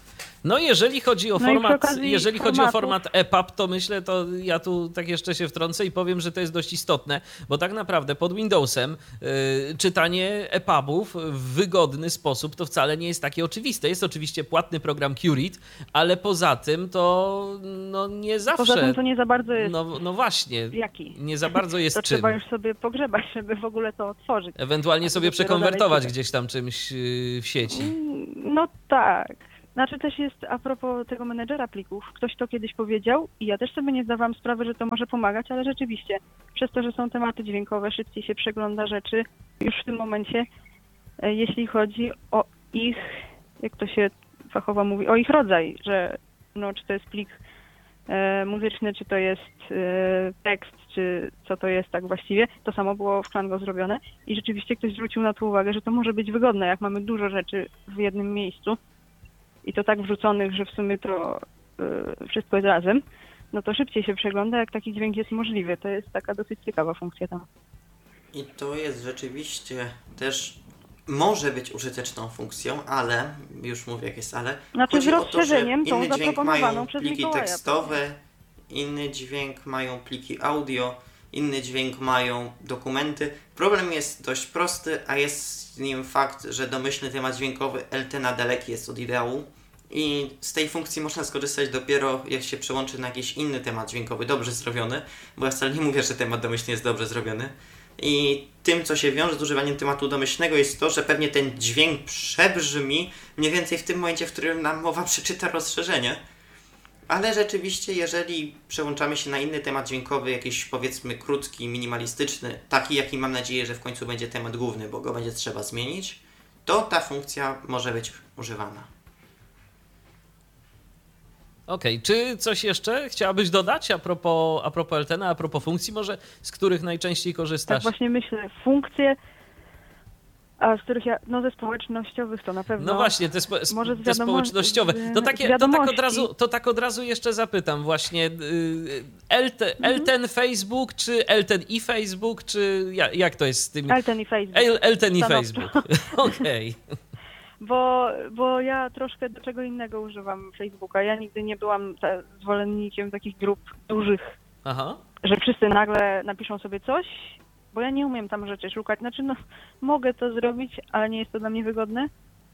No jeżeli chodzi o No i przy format, okazji jeżeli chodzi o formatów- format E P U B, to myślę, to ja tu tak jeszcze się wtrącę i powiem, że to jest dość istotne, bo tak naprawdę pod Windowsem y, czytanie E P U B-ów w wygodny sposób to wcale nie jest takie oczywiste. Jest oczywiście płatny program QRead, ale poza tym to no nie zawsze... Poza tym to nie za bardzo jest No, no właśnie, jaki. nie za bardzo jest To czym. trzeba już sobie pogrzebać, żeby w ogóle to otworzyć. Ewentualnie A to sobie dopiero przekonwertować dalej czytać. gdzieś tam czymś y, w sieci. Mm, No tak. Znaczy też jest, a propos tego menedżera plików, ktoś to kiedyś powiedział i ja też sobie nie zdawałam sprawy, że to może pomagać, ale rzeczywiście, przez to, że są tematy dźwiękowe, szybciej się przegląda rzeczy już w tym momencie, e, jeśli chodzi o ich, jak to się fachowo mówi, o ich rodzaj, że no, czy to jest plik e, muzyczny, czy to jest e, tekst, czy co to jest tak właściwie, to samo było w Klango zrobione i rzeczywiście ktoś zwrócił na to uwagę, że to może być wygodne, jak mamy dużo rzeczy w jednym miejscu i to tak wrzuconych, że w sumie to y, wszystko jest razem, no to szybciej się przegląda, jak taki dźwięk jest możliwy. To jest taka dosyć ciekawa funkcja tam. I to jest rzeczywiście też może być użyteczną funkcją, ale, już mówię jak jest ale, Znaczy z chodzi o to, że rozszerzeniem tą inny dźwięk zaproponowaną mają przez pliki Mikołaja. tekstowe, inny dźwięk mają pliki audio, inny dźwięk mają dokumenty. Problem jest dość prosty, a jest z nim fakt, że domyślny temat dźwiękowy L T na daleki jest od ideału i z tej funkcji można skorzystać dopiero jak się przełączy na jakiś inny temat dźwiękowy, dobrze zrobiony, bo ja wcale nie mówię, że temat domyślny jest dobrze zrobiony. I tym, co się wiąże z używaniem tematu domyślnego jest to, że pewnie ten dźwięk przebrzmi mniej więcej w tym momencie, w którym nam mowa przeczyta rozszerzenie. Ale rzeczywiście, jeżeli przełączamy się na inny temat dźwiękowy, jakiś powiedzmy krótki, minimalistyczny, taki jaki mam nadzieję, że w końcu będzie temat główny, bo go będzie trzeba zmienić, to ta funkcja może być używana. Okej, czy coś jeszcze chciałabyś dodać a propos, a propos L T N-a, a propos funkcji może, z których najczęściej Tak korzystasz? właśnie myślę, funkcje, a z których ja, no ze społecznościowych to na pewno. No właśnie, te, spo, może z te wiadomo- społecznościowe. z- To, z takie, to, tak od wiadomości. razu, to tak od razu jeszcze zapytam właśnie, yy, L T, Mhm. L T N Facebook, czy L T N i Facebook, czy ja, jak to jest z tymi... Elten i Facebook. L- L T N i Stanowczo. Facebook, okej. Bo, bo ja troszkę do czego innego używam Facebooka. Ja nigdy nie byłam ta, zwolennikiem takich grup dużych, Aha. że wszyscy nagle napiszą sobie coś, bo ja nie umiem tam rzeczy szukać. Znaczy, no, mogę to zrobić, ale nie jest to dla mnie wygodne.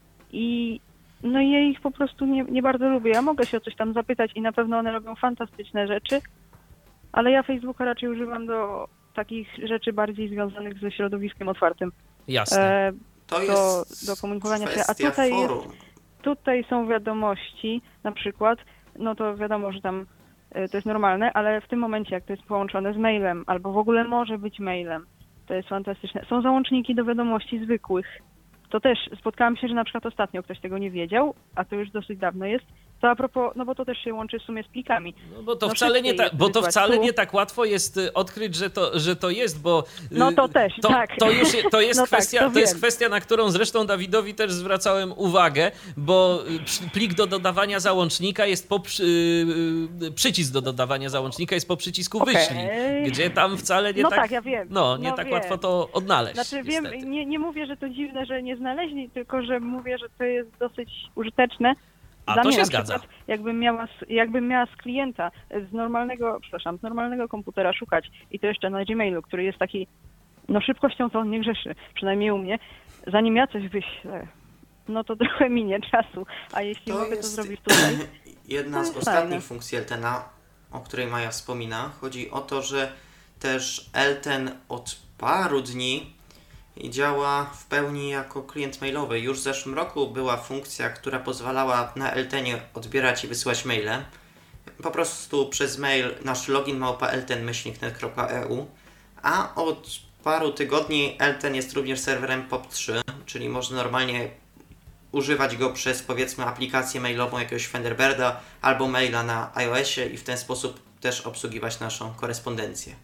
I no i ja ich po prostu nie, nie bardzo lubię. Ja mogę się o coś tam zapytać i na pewno one robią fantastyczne rzeczy, ale ja Facebooka raczej używam do takich rzeczy bardziej związanych ze środowiskiem otwartym. Jasne. E, To do, jest do komunikowania się. A kwestia tutaj jest, forum. tutaj są wiadomości, na przykład, no to wiadomo, że tam y, to jest normalne, ale w tym momencie, jak to jest połączone z mailem, albo w ogóle może być mailem, to jest fantastyczne. Są załączniki do wiadomości zwykłych. To też spotkałam się, że na przykład ostatnio ktoś tego nie wiedział, a to już dosyć dawno jest. To a propos, no bo to też się łączy w sumie z plikami. No bo to no wcale nie szybciej tak, bo to wysłać wcale tu. nie tak łatwo jest y, odkryć, że to, że to jest, bo y, No to też, to, tak. to już je- to jest No tak, kwestia, to to jest wiem. kwestia, na którą zresztą Dawidowi też zwracałem uwagę, bo y, przy- plik do dodawania załącznika jest po przy, y, y, przycisk do dodawania załącznika jest po przycisku Okej. wyślij, gdzie tam wcale nie No tak, tak, ja wiem. no nie No tak wiem. łatwo to odnaleźć. Znaczy wiem, niestety. nie, nie mówię, że to dziwne, że nie znaleźli, tylko że mówię, że to jest dosyć użyteczne. A Dla to mnie się na zgadza. przykład, jakbym miała, z- jakbym miała z klienta z normalnego, przepraszam, z normalnego komputera szukać i to jeszcze na Gmailu, który jest taki, no szybkością to on nie grzeszy, przynajmniej u mnie, zanim ja coś wyślę, no to trochę minie czasu, a jeśli To mogę to jest zrobić tutaj, jedna To z jest ostatnich fajne. funkcji L T N-a, o której Maja wspomina. Chodzi o to, że też L T N od paru dni działa w pełni jako klient mailowy. Już w zeszłym roku była funkcja, która pozwalała na L T N-ie odbierać i wysyłać maile. Po prostu przez mail nasz login małpa elten myślnik net kropka e u, a od paru tygodni L T N jest również serwerem P O P trzy, czyli można normalnie używać go przez powiedzmy aplikację mailową jakiegoś Thunderbirda albo maila na iOSie i w ten sposób też obsługiwać naszą korespondencję.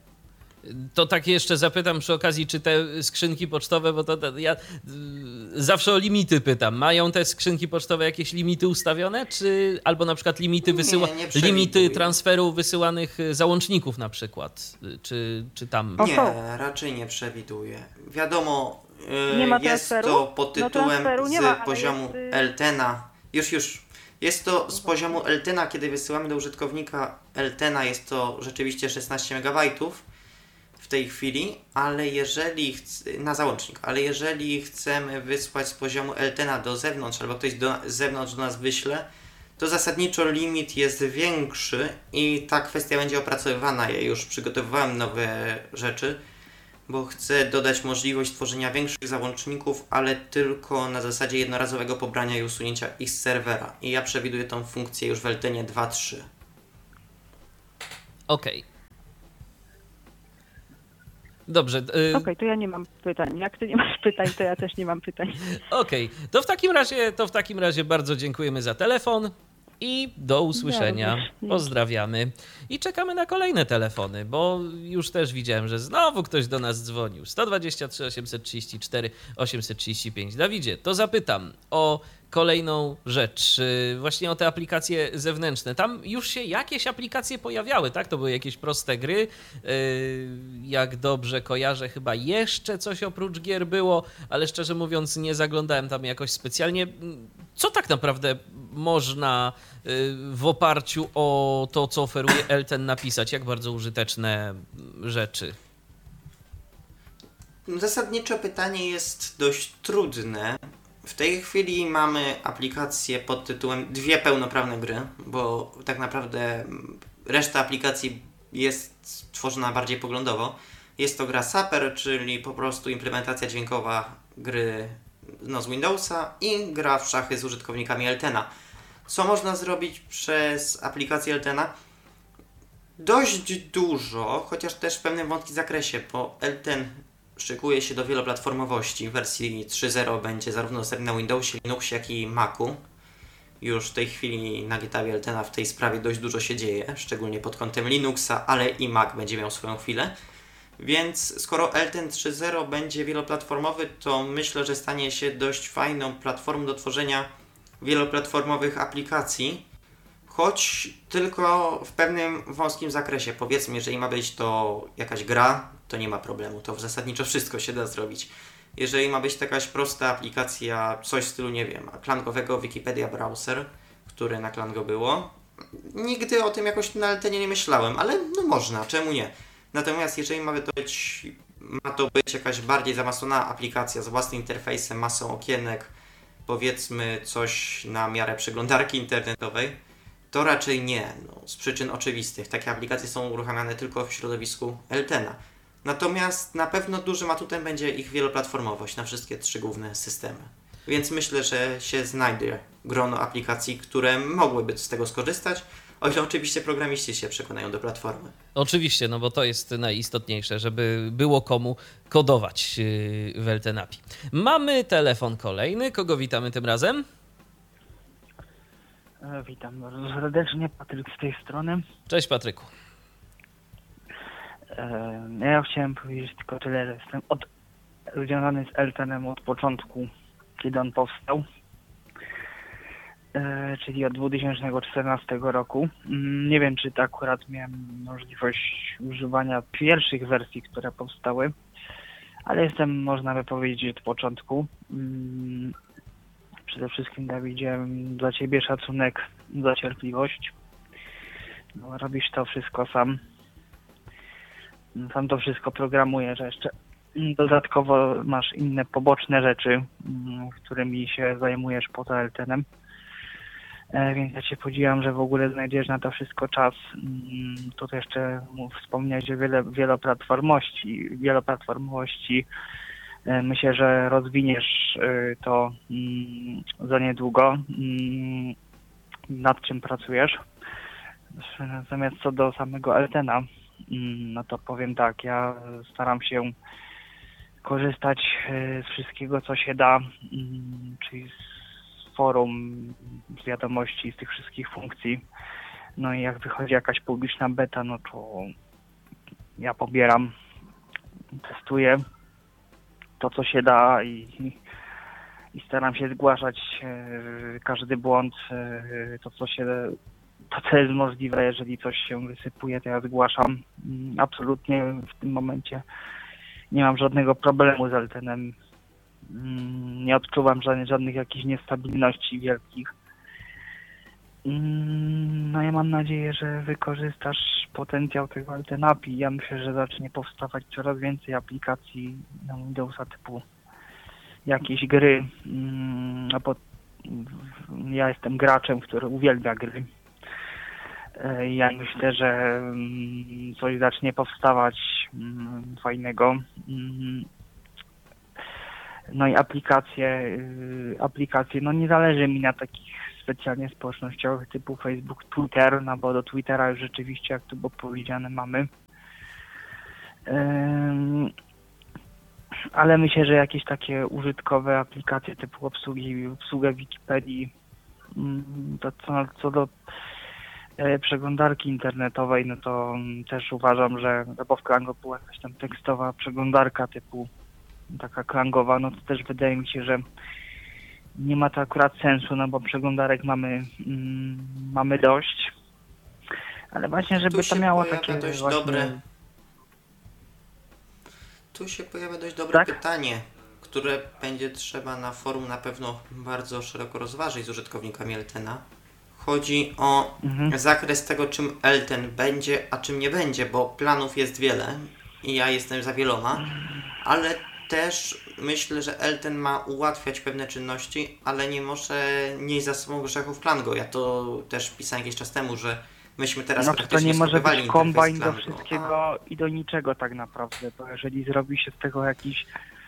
To tak jeszcze zapytam przy okazji, czy te skrzynki pocztowe, bo to, to ja y, zawsze o limity pytam. Mają te skrzynki pocztowe jakieś limity ustawione, czy albo na przykład limity Nie, wysyła, nie przewiduję. limity transferu wysyłanych y, załączników na przykład, y, czy, czy tam... O, Nie, są. raczej nie przewiduję. Wiadomo, yy, Nie ma jest transferu? to pod No tytułem transferu nie z ma, ale poziomu jest, yy, L T N-a. Już, już. Jest to z poziomu Eltena, kiedy wysyłamy do użytkownika Eltena, jest to rzeczywiście szesnaście megabajtów w tej chwili, ale jeżeli chc- na załącznik, ale jeżeli chcemy wysłać z poziomu Eltena do zewnątrz, albo ktoś do, z zewnątrz do nas wyśle, to zasadniczo limit jest większy i ta kwestia będzie opracowywana. Ja już przygotowywałem nowe rzeczy, bo chcę dodać możliwość tworzenia większych załączników, ale tylko na zasadzie jednorazowego pobrania i usunięcia ich z serwera. I ja przewiduję tą funkcję już w Eltenie dwa trzy. Okej. Okay. Dobrze. Y... Okej, okay, to ja nie mam pytań. Jak ty nie masz pytań, to ja też nie mam pytań. Okej, okay. to w takim razie, to w takim razie bardzo dziękujemy za telefon i do usłyszenia. Ja, Pozdrawiamy i czekamy na kolejne telefony, bo już też widziałem, że znowu ktoś do nas dzwonił. sto dwadzieścia trzy, osiemset trzydzieści cztery, osiemset trzydzieści pięć. Dawidzie, to zapytam o kolejną rzecz, właśnie o te aplikacje zewnętrzne. Tam już się jakieś aplikacje pojawiały, tak? To były jakieś proste gry. Jak dobrze kojarzę, chyba jeszcze coś oprócz gier było, ale szczerze mówiąc nie zaglądałem tam jakoś specjalnie. Co tak naprawdę można w oparciu o to, co oferuje Elten, napisać? Jak bardzo użyteczne rzeczy? Zasadniczo pytanie jest dość trudne. W tej chwili mamy aplikację pod tytułem dwie pełnoprawne gry, bo tak naprawdę reszta aplikacji jest tworzona bardziej poglądowo. Jest to gra Sapper, czyli po prostu implementacja dźwiękowa gry no, z Windowsa i gra w szachy z użytkownikami Eltena. Co można zrobić przez aplikację Eltena? Dość dużo, chociaż też w pewnym wątkim zakresie, bo Elten szykuje się do wieloplatformowości. W wersji trzy zero będzie zarówno dostępny na Windowsie, Linuxie, jak i Macu. Już w tej chwili na GitHubie Eltena w tej sprawie dość dużo się dzieje, szczególnie pod kątem Linuxa, ale i Mac będzie miał swoją chwilę. Więc skoro Elten trzy zero będzie wieloplatformowy, to myślę, że stanie się dość fajną platformą do tworzenia wieloplatformowych aplikacji, choć tylko w pewnym wąskim zakresie. Powiedzmy, jeżeli ma być to jakaś gra, to nie ma problemu, to w zasadniczo wszystko się da zrobić. Jeżeli ma być to jakaś prosta aplikacja, coś w stylu, nie wiem, klangowego Wikipedia Browser, które na Klango było, nigdy o tym jakoś na Eltenie nie myślałem, ale no można, czemu nie? Natomiast jeżeli ma to być, ma to być jakaś bardziej zaawansowana aplikacja z własnym interfejsem, masą okienek, powiedzmy coś na miarę przeglądarki internetowej, to raczej nie, no, z przyczyn oczywistych. Takie aplikacje są uruchamiane tylko w środowisku Eltena. Natomiast na pewno dużym atutem będzie ich wieloplatformowość na wszystkie trzy główne systemy. Więc myślę, że się znajdzie grono aplikacji, które mogłyby z tego skorzystać, o ile oczywiście programiści się przekonają do platformy. Oczywiście, no bo to jest najistotniejsze, żeby było komu kodować w Eltenapi. Mamy telefon kolejny. Kogo witamy tym razem? Witam bardzo serdecznie, Patryk z tej strony. Cześć Patryku. Ja chciałem powiedzieć tylko tyle, że jestem od, związany z Eltenem od początku, kiedy on powstał, czyli od dwa tysiące czternastego roku. Nie wiem, czy to akurat miałem możliwość używania pierwszych wersji, które powstały, ale jestem, można by powiedzieć, od początku. Przede wszystkim, Dawidzie, dla Ciebie szacunek za cierpliwość. No, robisz to wszystko sam. Sam to wszystko programujesz, jeszcze dodatkowo masz inne poboczne rzeczy, którymi się zajmujesz poza Eltenem. Więc ja Cię podziwiam, że w ogóle znajdziesz na to wszystko czas. Tu jeszcze wspomniałeś o wiele, wieloplatformowości. Wieloplatformowości. Myślę, że rozwiniesz to za niedługo, nad czym pracujesz. Natomiast co do samego Eltena, no to powiem tak, ja staram się korzystać z wszystkiego, co się da, czyli z forum, z wiadomości, z tych wszystkich funkcji. No i jak wychodzi jakaś publiczna beta, no to ja pobieram, testuję to, co się da i, i staram się zgłaszać każdy błąd, to, co się to, co jest możliwe. Jeżeli coś się wysypuje, to ja zgłaszam. Absolutnie w tym momencie nie mam żadnego problemu z Eltenem. Nie odczuwam żadnych, żadnych jakichś niestabilności wielkich. Mm, No ja mam nadzieję, że wykorzystasz potencjał tego Elten A P I. Ja myślę, że zacznie powstawać coraz więcej aplikacji na Windowsa typu jakieś gry, mm, a bo ja jestem graczem, który uwielbia gry. E, Ja myślę, że mm, coś zacznie powstawać mm, fajnego. Mm, No i aplikacje, y, aplikacje, no nie zależy mi na takich specjalnie społecznościowych typu Facebook, Twitter, no bo do Twittera już rzeczywiście, jak tu było powiedziane, mamy. Ym, Ale myślę, że jakieś takie użytkowe aplikacje typu obsługi, obsługę Wikipedii, mm, to co, co do e, przeglądarki internetowej, no to mm, też uważam, że, no bo w Klango była jakaś tam tekstowa przeglądarka typu taka klangowa, no to też wydaje mi się, że nie ma to akurat sensu, no bo przeglądarek mamy, mm, mamy dość. Ale właśnie, żeby Tu to się miało pojawia takie dość właśnie... dobre Tu się pojawia dość dobre Tak? pytanie, które będzie trzeba na forum na pewno bardzo szeroko rozważyć z użytkownikami Eltena. Chodzi o Mhm. zakres tego, czym Elten będzie, a czym nie będzie, bo planów jest wiele i ja jestem za wieloma, ale też myślę, że Elten ma ułatwiać pewne czynności, ale nie może nieść za sobą grzechów Klango. Ja to też pisałem jakiś czas temu, że myśmy teraz No to, to praktycznie nie może skopywali być interfejs kombajn do Klango. wszystkiego i do niczego tak naprawdę, bo jeżeli zrobi się z tego jakiś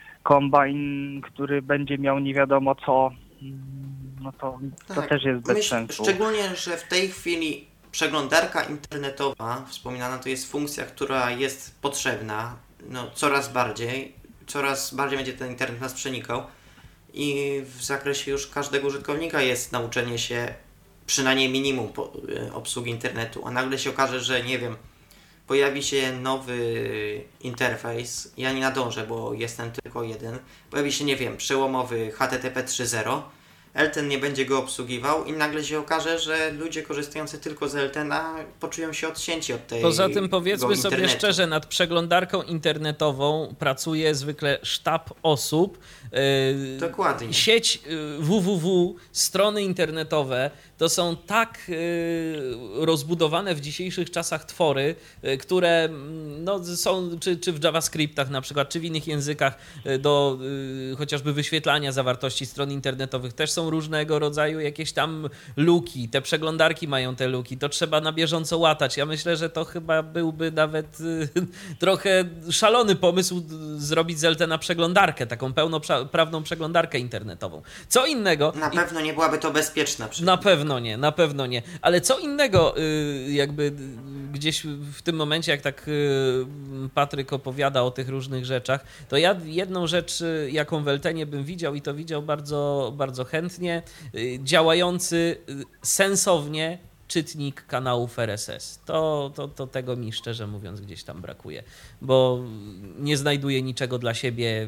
kombajn, który będzie miał nie wiadomo co, mm, no to, to Tak. też jest bez Myśl, sensu. szczególnie, że w tej chwili przeglądarka internetowa, wspominana, to jest funkcja, która jest potrzebna no, coraz bardziej, coraz bardziej będzie ten internet nas przenikał i w zakresie już każdego użytkownika jest nauczenie się przynajmniej minimum po, y, obsługi internetu, a nagle się okaże, że nie wiem, pojawi się nowy interfejs, ja nie nadążę, bo jestem tylko jeden, pojawi się, nie wiem, przełomowy H T T P trzy zero, Elten nie będzie go obsługiwał i nagle się okaże, że ludzie korzystający tylko z Eltena poczują się odcięci od tej Poza tym powiedzmy sobie internetu. szczerze, nad przeglądarką internetową pracuje zwykle sztab osób. Yy, Dokładnie. Sieć yy, www, strony internetowe to są tak yy, rozbudowane w dzisiejszych czasach twory, yy, które mm, no, są czy, czy w JavaScriptach na przykład, czy w innych językach yy, do yy, chociażby wyświetlania zawartości stron internetowych też są różnego rodzaju jakieś tam luki. Te przeglądarki mają te luki. To trzeba na bieżąco łatać. Ja myślę, że to chyba byłby nawet y, trochę szalony pomysł y, zrobić z Eltena przeglądarkę, taką pełnoprawną przeglądarkę internetową. Co innego... Na i- pewno nie byłaby to bezpieczna przy... na pewno nie, na pewno nie. Ale co innego y, jakby y, gdzieś w tym momencie, jak tak y, Patryk opowiada o tych różnych rzeczach, to ja jedną rzecz, y, jaką w Eltenie bym widział i to widział bardzo, bardzo chętnie, y, działający y, sensownie czytnik kanałów R S S. To, to, to tego mi szczerze mówiąc gdzieś tam brakuje, bo nie znajduję niczego dla siebie y,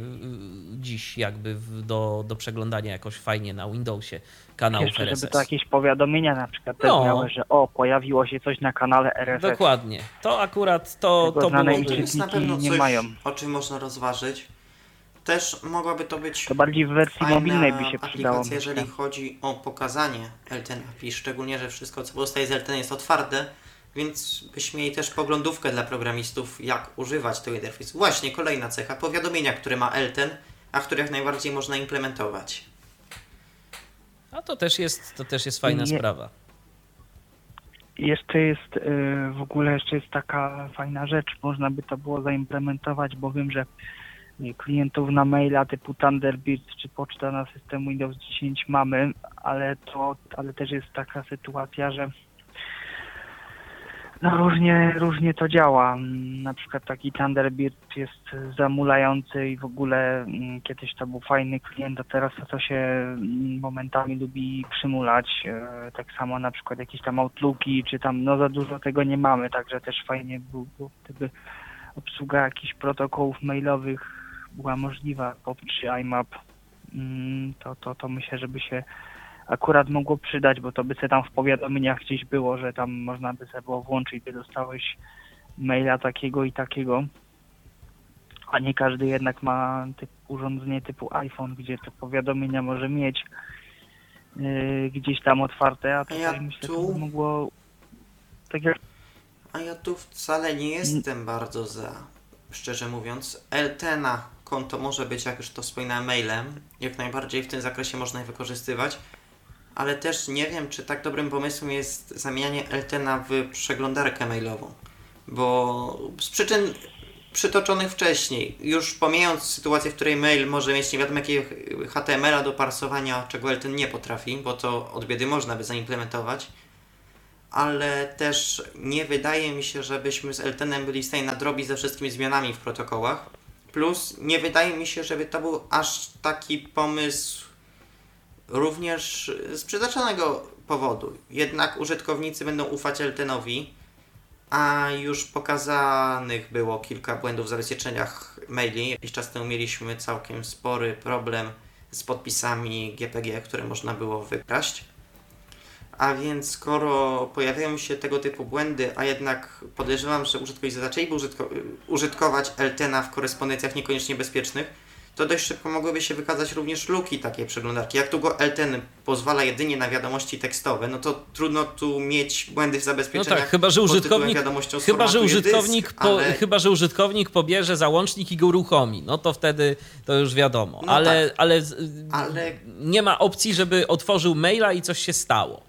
dziś jakby w, do, do przeglądania jakoś fajnie na Windowsie kanałów Jeszcze, R S S. żeby to jakieś powiadomienia na przykład też No. miały, że o, pojawiło się coś na kanale R S S. Dokładnie. To akurat to, Tego to znane byłoby... To jest na czytniki pewno nie coś, mają. o czym można rozważyć. Też mogłaby to być To bardziej w wersji fajna mobilnej by się przydało. aplikacja, jeżeli myślę. chodzi o pokazanie Elten A P I, szczególnie, że wszystko, co powstaje z Elten jest otwarte, więc byśmy mieli też poglądówkę dla programistów, jak używać tego interfejsu. Właśnie, kolejna cecha, powiadomienia, które ma Elten, a które jak najbardziej można implementować. A to też jest, to też jest fajna Nie- sprawa. Jeszcze jest y, w ogóle jeszcze jest taka fajna rzecz, można by to było zaimplementować, bo wiem, że y, klientów na maila typu Thunderbird czy poczta na system Windows dziesięć mamy, ale to ale też jest taka sytuacja, że no różnie, różnie to działa. Mm, Na przykład taki Thunderbird jest zamulający i w ogóle mm, kiedyś to był fajny klient, a teraz to się mm, momentami lubi przymulać. E, Tak samo na przykład jakieś tam Outlooki, czy tam no za dużo tego nie mamy, także też fajnie było, gdyby obsługa jakichś protokołów mailowych była możliwa, P O P czy I M A P. Mm, To, to, to myślę, żeby się akurat mogło przydać, bo to by se tam w powiadomieniach gdzieś było, że tam można by sobie było włączyć, by dostałeś maila takiego i takiego, a nie każdy jednak ma typ, urządzenie typu iPhone, gdzie te powiadomienia może mieć. yy, gdzieś tam otwarte, a tutaj A ja myślę, tu- to by mogło tak jak A ja tu wcale nie jestem bardzo za, szczerze mówiąc. Eltena konto może być, jak już to wspominałem, mailem. Jak najbardziej w tym zakresie można je wykorzystywać. Ale też nie wiem, czy tak dobrym pomysłem jest zamienianie Eltena w przeglądarkę mailową. Bo z przyczyn przytoczonych wcześniej, już pomijając sytuację, w której mail może mieć nie wiadomo jakiego H T M L a do parsowania, czego Elten nie potrafi, bo to od biedy można by zaimplementować, ale też nie wydaje mi się, żebyśmy z Eltenem byli w stanie nadrobić ze wszystkimi zmianami w protokołach. Plus nie wydaje mi się, żeby to był aż taki pomysł również z przytoczonego powodu. Jednak użytkownicy będą ufać Eltenowi, a już pokazanych było kilka błędów w zabezpieczeniach maili. Jakiś czas temu mieliśmy całkiem spory problem z podpisami G P G, które można było wykraść. A więc skoro pojawiają się tego typu błędy, a jednak podejrzewam, że użytkownicy zaczęliby użytko- użytkować Eltena w korespondencjach niekoniecznie bezpiecznych, to dość szybko mogłyby się wykazać również luki takiej przeglądarki. Jak długo Elten pozwala jedynie na wiadomości tekstowe, no to trudno tu mieć błędy w No zabezpieczeniach. tak, chyba że pod tytułem użytkownik, wiadomością z chyba, że formatu użytkownik, dysk, po, ale... chyba, że użytkownik pobierze załącznik i go uruchomi. No to wtedy to już wiadomo. No ale, tak, ale, ale- nie ma opcji, żeby otworzył maila i coś się stało.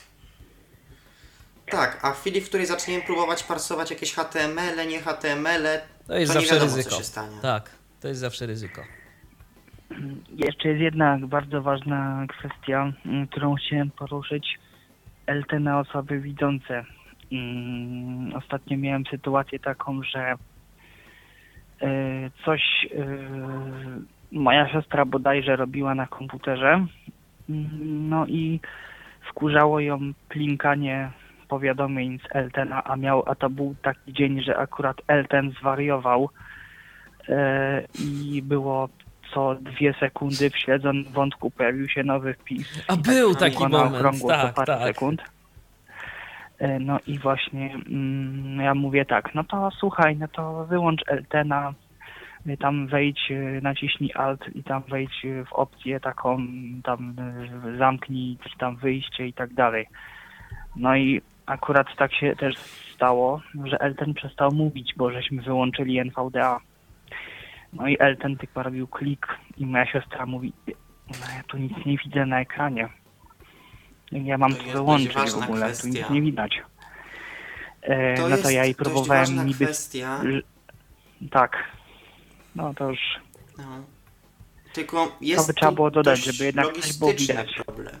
Tak, a w chwili, w której zaczniemy próbować parsować jakieś H T M L, nie H T M L, To jest to nie zawsze wiadomo, ryzyko. co się stanie. Tak, to jest zawsze ryzyko. jeszcze jest jedna bardzo ważna kwestia, mm, którą chciałem poruszyć. Elten na osoby widzące. Mm, Ostatnio miałem sytuację taką, że y, coś y, moja siostra bodajże robiła na komputerze, Mm, no i wkurzało ją plinkanie powiadomień z Eltena, a miał, a to był taki dzień, że akurat Elten zwariował y, i było co dwie sekundy w śledzonym wątku pojawił się nowy wpis. A I był tak taki było na moment, okrągło co tak, parę tak. sekund. E, No i właśnie mm, ja mówię tak, no to słuchaj, no to wyłącz Eltena, y, tam wejdź, y, naciśnij Alt i tam wejdź y, w opcję taką, tam y, zamknij, czy tam wyjście i tak dalej. No i akurat tak się też stało, że Elten przestał mówić, bo żeśmy wyłączyli N V D A. No i Elten tylko robił klik i moja siostra mówi, no ja tu nic nie widzę na ekranie. Ja mam To to jest wyłączyć dość w ważna ogóle, tu kwestia. nic nie widać. E, To no jest to ja jej dość próbowałem ważna niby... kwestia. Tak. No to już... No. Tylko jest by trzeba tu było dodać, dość żeby jednak coś było logistyczny widać. problem.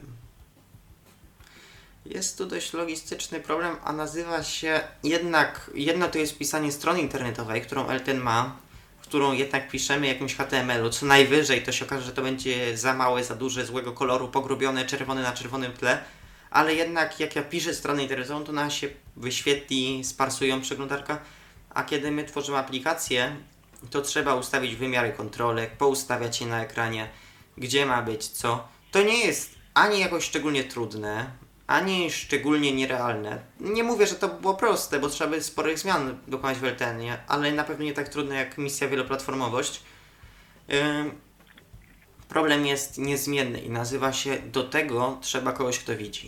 Jest tu dość logistyczny problem, a nazywa się jednak, jedno to jest pisanie strony internetowej, którą Elten ma, którą jednak piszemy jakimś H T M L u, co najwyżej to się okaże, że to będzie za małe, za duże, złego koloru, pogrubione, czerwone na czerwonym tle, ale jednak jak ja piszę stronę internetową, to ona się wyświetli, sparsują przeglądarka, a kiedy my tworzymy aplikację, to trzeba ustawić wymiary kontrolek, poustawiać je na ekranie, gdzie ma być co. To nie jest ani jakoś szczególnie trudne, ani szczególnie nierealne. Nie mówię, że to było proste, bo trzeba by sporych zmian dokonać w Eltenie, ale na pewno nie tak trudne jak misja wieloplatformowość. Yy, problem jest niezmienny i nazywa się do tego trzeba kogoś, kto widzi.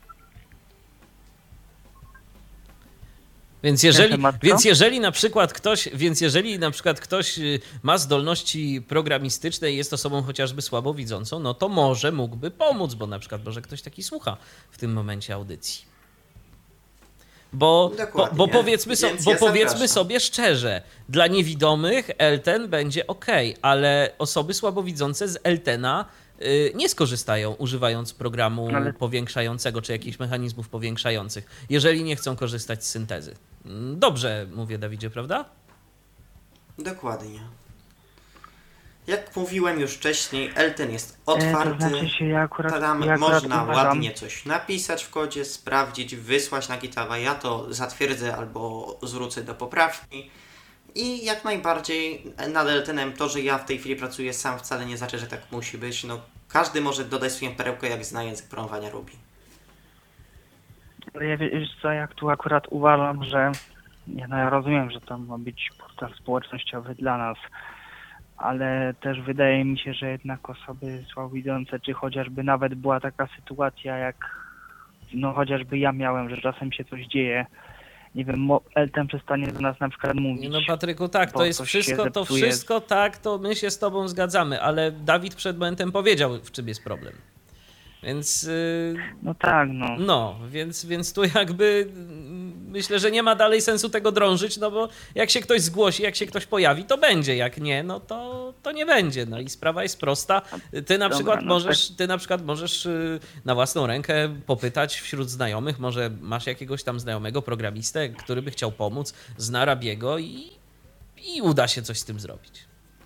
Więc jeżeli, temat co? więc jeżeli na przykład ktoś, więc jeżeli na przykład ktoś y, ma zdolności programistyczne i jest osobą chociażby słabowidzącą, no to może mógłby pomóc, bo na przykład może ktoś taki słucha w tym momencie audycji. Bo, bo, Dokładnie. bo, powiedzmy, so, Więc bo ja powiedzmy zapraszam. sobie szczerze, dla niewidomych Elten będzie ok, ale osoby słabowidzące z Eltena y, nie skorzystają, używając programu Ale- powiększającego czy jakichś mechanizmów powiększających, jeżeli nie chcą korzystać z syntezy. Mm, Dobrze mówię, Dawidzie, prawda? Dokładnie. Jak mówiłem już wcześniej, Elten jest E, otwarty. to znaczy się ja akurat, Tam ja akurat można uważam, ładnie coś napisać w kodzie, sprawdzić, wysłać na GitHuba. Ja to zatwierdzę albo zwrócę do poprawki. I jak najbardziej nad Eltenem to, że ja w tej chwili pracuję sam, wcale nie znaczy, że tak musi być. No, każdy może dodać swoją perełkę, jak zna język programowania Ruby. ale ja wiesz co, jak tu akurat uważam, że ja, no ja rozumiem, że to ma być portal społecznościowy dla nas, ale też wydaje mi się, że jednak osoby słabowidzące, czy chociażby nawet była taka sytuacja, jak no chociażby ja miałem, że czasem się coś dzieje, nie wiem, mo- Elten przestanie do nas na przykład mówić. No Patryku, tak, to bo jest coś się wszystko, to zepsuje. wszystko tak, to my się z tobą zgadzamy, ale Dawid przed momentem powiedział, w czym jest problem. Więc yy, No tak, no. no, więc, więc tu jakby mm, myślę, że nie ma dalej sensu tego drążyć, no bo jak się ktoś zgłosi, jak się ktoś pojawi, to będzie, jak nie, no to, to nie będzie. No i sprawa jest prosta. Ty na Dobra, przykład no możesz, ty na przykład możesz yy, na własną rękę popytać wśród znajomych, może masz jakiegoś tam znajomego programistę, który by chciał pomóc, zna Rabiego i, i uda się coś z tym zrobić.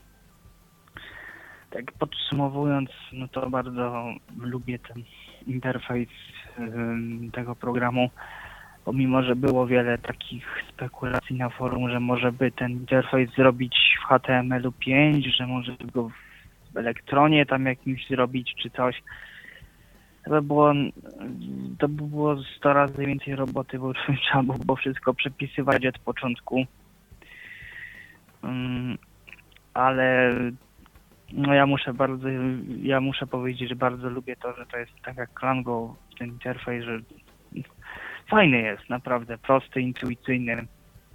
Tak podsumowując, no to bardzo lubię ten interfejs ym, tego programu, pomimo że było wiele takich spekulacji na forum, że może by ten interfejs zrobić w H T M L pięć, że może by go w Elektronie tam jakimś zrobić czy coś. To by było, to by było sto razy więcej roboty, bo trzeba by było wszystko przepisywać od początku. Ym, ale no ja muszę bardzo, ja muszę powiedzieć, że bardzo lubię to, że to jest tak jak Klango, ten interfejs, że fajny jest, naprawdę prosty, intuicyjny.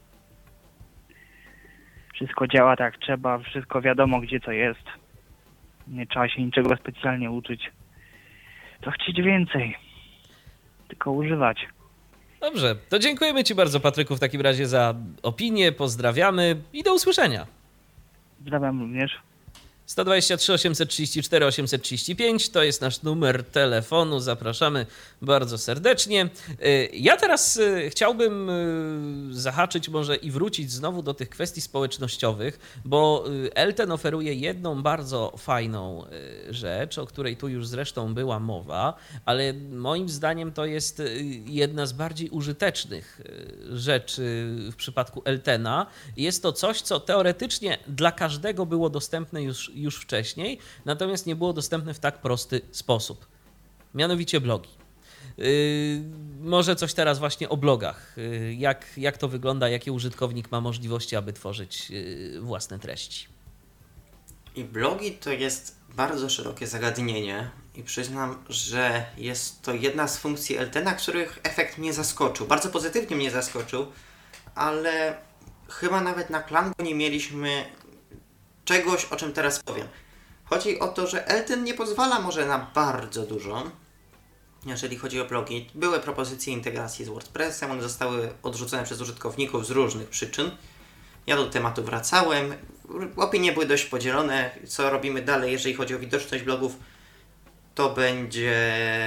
Wszystko działa tak jak trzeba, wszystko wiadomo gdzie co jest. Nie trzeba się niczego specjalnie uczyć. To chcieć więcej, tylko używać. Dobrze, to dziękujemy Ci bardzo, Patryku, w takim razie za opinię, pozdrawiamy i do usłyszenia. Pozdrawiam również. sto dwadzieścia trzy osiemset trzydzieści cztery osiemset trzydzieści pięć to jest nasz numer telefonu. Zapraszamy bardzo serdecznie. Ja teraz chciałbym zahaczyć może i wrócić znowu do tych kwestii społecznościowych, bo Elten oferuje jedną bardzo fajną rzecz, o której tu już zresztą była mowa, ale moim zdaniem to jest jedna z bardziej użytecznych rzeczy w przypadku Eltena. Jest to coś, co teoretycznie dla każdego było dostępne już już wcześniej, natomiast nie było dostępne w tak prosty sposób. Mianowicie blogi. Yy, może coś teraz właśnie o blogach. Yy, jak, jak to wygląda, jakie użytkownik ma możliwości, aby tworzyć yy, własne treści. I blogi to jest bardzo szerokie zagadnienie i przyznam, że jest to jedna z funkcji Eltena, których efekt mnie zaskoczył. Bardzo pozytywnie mnie zaskoczył, ale chyba nawet na Klango nie mieliśmy czegoś, o czym teraz powiem. Chodzi o to, że Elten nie pozwala może na bardzo dużo, jeżeli chodzi o blogi. Były propozycje integracji z WordPressem, one zostały odrzucone przez użytkowników z różnych przyczyn. Ja do tematu wracałem. Opinie były dość podzielone. Co robimy dalej, jeżeli chodzi o widoczność blogów? To będzie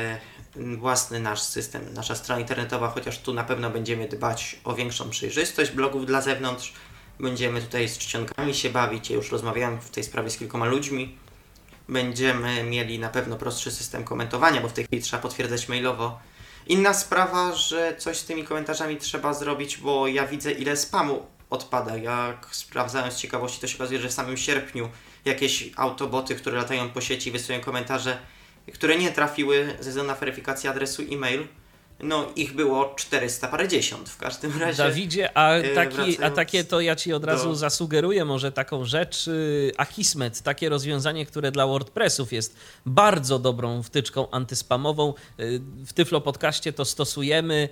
własny nasz system, nasza strona internetowa, chociaż tu na pewno będziemy dbać o większą przejrzystość blogów dla zewnątrz. Będziemy tutaj z czcionkami się bawić, ja już rozmawiałem w tej sprawie z kilkoma ludźmi. Będziemy mieli na pewno prostszy system komentowania, bo w tej chwili trzeba potwierdzać mailowo. Inna sprawa, że coś z tymi komentarzami trzeba zrobić, bo ja widzę ile spamu odpada. Jak sprawdzałem z ciekawości, to się okazuje, że w samym sierpniu jakieś autoboty, które latają po sieci, wysyłają komentarze, które nie trafiły ze względu na weryfikację adresu e-mail. No, ich było czterysta parędziesiąt w każdym razie. Dawidzie, a, taki, a takie to ja Ci od razu do... zasugeruję może taką rzecz. Akismet, takie rozwiązanie, które dla WordPressów jest bardzo dobrą wtyczką antyspamową. W Tyflo Podcaście to stosujemy.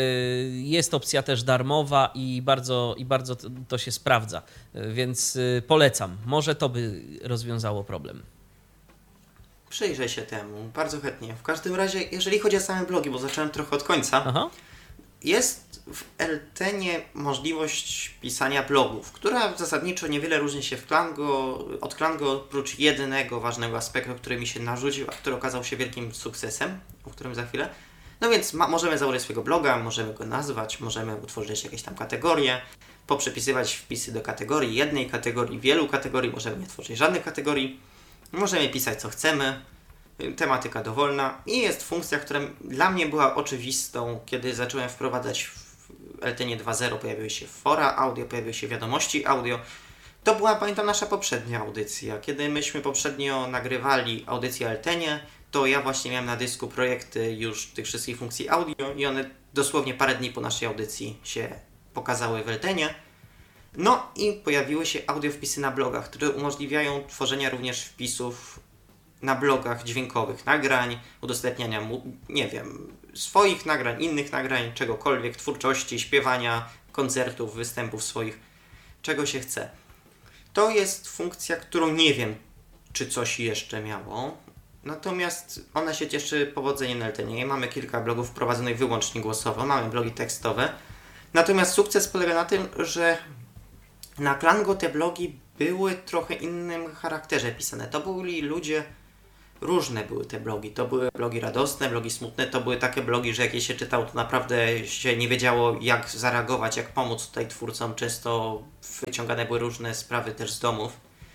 Jest opcja też darmowa i bardzo, i bardzo to się sprawdza. Więc polecam. Może to by rozwiązało problem. Przyjrzę się temu, bardzo chętnie. W każdym razie, jeżeli chodzi o same blogi, bo zacząłem trochę od końca, Aha. jest w Eltenie możliwość pisania blogów, która zasadniczo niewiele różni się w Klango, od Klango, oprócz jednego ważnego aspektu, który mi się narzucił, a który okazał się wielkim sukcesem, o którym za chwilę. No więc ma, możemy założyć swojego bloga, możemy go nazwać, możemy utworzyć jakieś tam kategorie, poprzepisywać wpisy do kategorii, jednej kategorii, wielu kategorii, możemy nie tworzyć żadnych kategorii. Możemy pisać co chcemy, tematyka dowolna i jest funkcja, która dla mnie była oczywistą, kiedy zacząłem wprowadzać w Eltenie dwa zero, pojawiły się fora audio, pojawiły się wiadomości audio. To była, pamiętam, nasza poprzednia audycja. Kiedy myśmy poprzednio nagrywali audycję o Eltenie, to ja właśnie miałem na dysku projekty już tych wszystkich funkcji audio i one dosłownie parę dni po naszej audycji się pokazały w Eltenie. No i pojawiły się audiowpisy na blogach, które umożliwiają tworzenia również wpisów na blogach dźwiękowych, nagrań, udostępniania, mu, nie wiem, swoich nagrań, innych nagrań, czegokolwiek, twórczości, śpiewania, koncertów, występów swoich, czego się chce. To jest funkcja, którą nie wiem, czy coś jeszcze miało, natomiast ona się cieszy powodzeniem na Eltenie. Mamy kilka blogów prowadzonych wyłącznie głosowo, mamy blogi tekstowe, natomiast sukces polega na tym, że na Klango te blogi były trochę innym charakterze pisane. To byli ludzie, różne były te blogi. To były blogi radosne, blogi smutne, to były takie blogi, że jak je się czytało, to naprawdę się nie wiedziało, jak zareagować, jak pomóc tutaj twórcom. Często wyciągane były różne sprawy też z domów.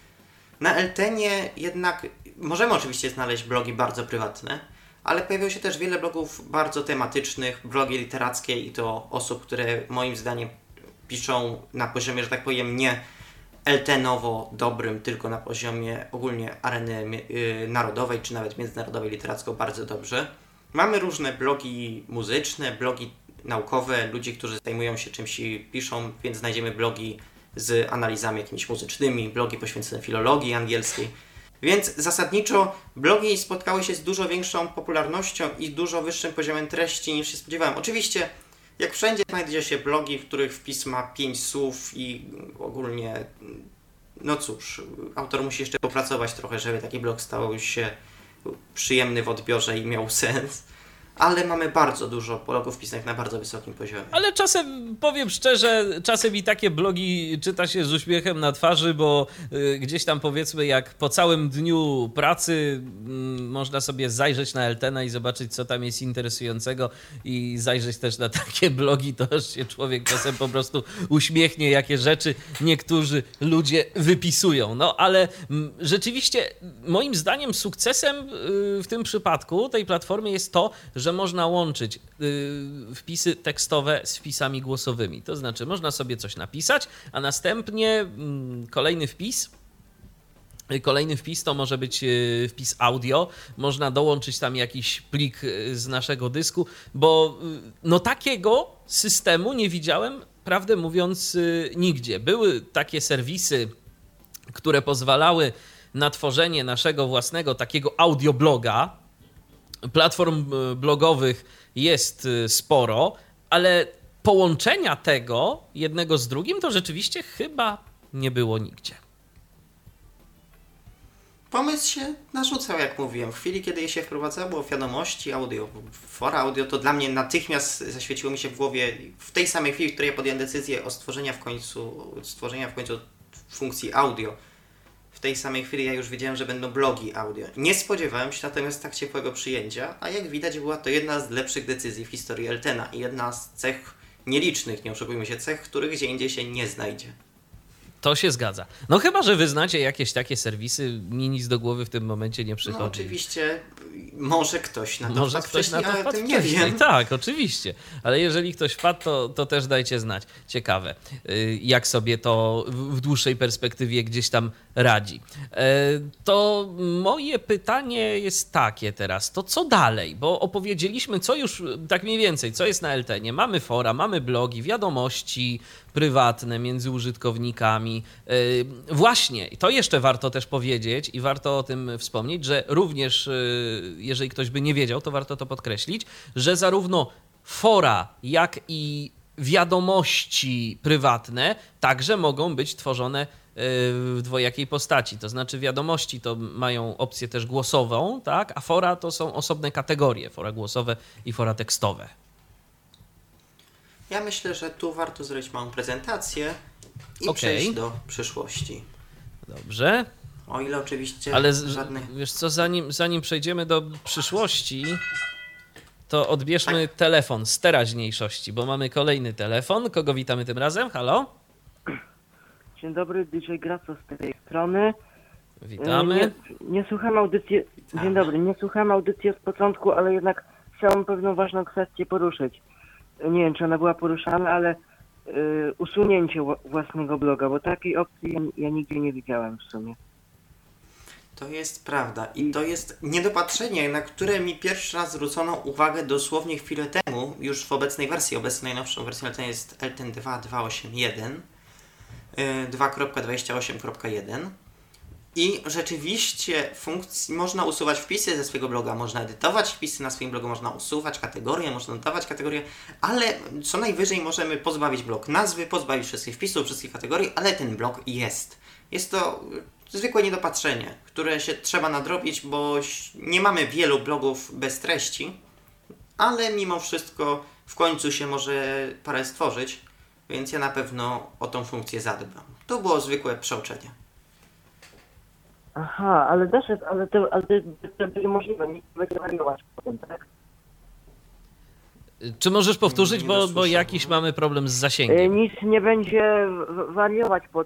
Na Eltenie jednak możemy oczywiście znaleźć blogi bardzo prywatne, ale pojawiło się też wiele blogów bardzo tematycznych, blogi literackie i to osób, które moim zdaniem piszą na poziomie, że tak powiem, nie eltenowo dobrym, tylko na poziomie ogólnie areny yy, narodowej, czy nawet międzynarodowej literacko bardzo dobrze. Mamy różne blogi muzyczne, blogi naukowe, ludzi, którzy zajmują się czymś i piszą, więc znajdziemy blogi z analizami jakimiś muzycznymi, blogi poświęcone filologii angielskiej. Więc zasadniczo blogi spotkały się z dużo większą popularnością i dużo wyższym poziomem treści niż się spodziewałem. Oczywiście, jak wszędzie znajdzie się blogi, w których wpis ma pięć słów i ogólnie, no cóż, autor musi jeszcze popracować trochę, żeby taki blog stał się przyjemny w odbiorze i miał sens. Ale mamy bardzo dużo blogów pisanych na bardzo wysokim poziomie. Ale czasem, powiem szczerze, czasem i takie blogi czyta się z uśmiechem na twarzy, bo y, gdzieś tam powiedzmy jak po całym dniu pracy y, można sobie zajrzeć na Eltena i zobaczyć, co tam jest interesującego i zajrzeć też na takie blogi, to aż się człowiek czasem po prostu uśmiechnie, jakie rzeczy niektórzy ludzie wypisują. No ale m, rzeczywiście moim zdaniem sukcesem y, w tym przypadku tej platformy jest to, że można łączyć y, wpisy tekstowe z wpisami głosowymi. To znaczy można sobie coś napisać, a następnie y, kolejny wpis y, kolejny wpis to może być y, wpis audio. Można dołączyć tam jakiś plik y, z naszego dysku, bo y, no takiego systemu nie widziałem, prawdę mówiąc, y, nigdzie. Były takie serwisy, które pozwalały na tworzenie naszego własnego takiego audiobloga. Platform blogowych jest sporo, ale połączenia tego jednego z drugim to rzeczywiście chyba nie było nigdzie. Pomysł się narzucał, jak mówiłem. W chwili, kiedy je się wprowadzało wiadomości audio, fora audio, to dla mnie natychmiast zaświeciło mi się w głowie w tej samej chwili, w której ja podjąłem decyzję o stworzeniu w końcu, stworzenia w końcu funkcji audio. W tej samej chwili ja już wiedziałem, że będą blogi audio. Nie spodziewałem się natomiast tak ciepłego przyjęcia, a jak widać była to jedna z lepszych decyzji w historii Eltena i jedna z cech nielicznych, nie oszukujmy się, cech, których gdzie indziej się nie znajdzie. To się zgadza. No chyba, że wy znacie jakieś takie serwisy, mi nic do głowy w tym momencie nie przychodzi. No oczywiście, może ktoś na to może wpadł ktoś wcześniej, na to ale wpadł tym nie wcześniej. wiem. Tak, oczywiście. Ale jeżeli ktoś wpadł, to, to też dajcie znać. Ciekawe, jak sobie to w dłuższej perspektywie gdzieś tam radzi. To moje pytanie jest takie teraz. To co dalej? Bo opowiedzieliśmy, co już tak mniej więcej, co jest na Eltenie. Mamy fora, mamy blogi, wiadomości prywatne między użytkownikami. Właśnie, to jeszcze warto też powiedzieć i warto o tym wspomnieć, że również, jeżeli ktoś by nie wiedział, to warto to podkreślić, że zarówno fora, jak i wiadomości prywatne także mogą być tworzone w dwojakiej postaci. To znaczy wiadomości to mają opcję też głosową, tak? A fora to są osobne kategorie, fora głosowe i fora tekstowe. Ja myślę, że tu warto zrobić małą prezentację i okay. przejść do przyszłości. Dobrze. O ile oczywiście Ale z, żadnych... wiesz co, zanim, zanim przejdziemy do przyszłości, to odbierzmy tak. telefon z teraźniejszości, bo mamy kolejny telefon. Kogo witamy tym razem? Halo? Dzień dobry, D J Graco z tej strony. Witamy. Nie, nie słucham audycji... Dzień dobry, nie słucham audycji od początku, ale jednak chciałem pewną ważną kwestię poruszyć. Nie wiem, czy ona była poruszana, ale y, usunięcie własnego bloga, bo takiej opcji ja, ja nigdzie nie widziałem w sumie. To jest prawda i to jest niedopatrzenie, na które mi pierwszy raz zwrócono uwagę dosłownie chwilę temu, już w obecnej wersji, obecną najnowszą wersją Eltena jest Elten dwa dwa osiem jeden. dwa kropka dwadzieścia osiem kropka jeden. I rzeczywiście funkcji, można usuwać wpisy ze swojego bloga, można edytować wpisy na swoim blogu, można usuwać kategorie, można dodawać kategorie, ale co najwyżej możemy pozbawić blog nazwy, pozbawić wszystkich wpisów, wszystkich kategorii, ale ten blog jest. Jest to zwykłe niedopatrzenie, które się trzeba nadrobić, bo nie mamy wielu blogów bez treści, ale mimo wszystko w końcu się może parę stworzyć, więc ja na pewno o tą funkcję zadbam. To było zwykłe przeoczenie. Aha, ale też jest, ale to, ale to, to będzie możliwe, nie będzie wariować potem, tak? Czy możesz powtórzyć, Nie bo, bo dosłyszałem. jakiś mamy problem z E, zasięgiem. Nic nie będzie w- wariować pod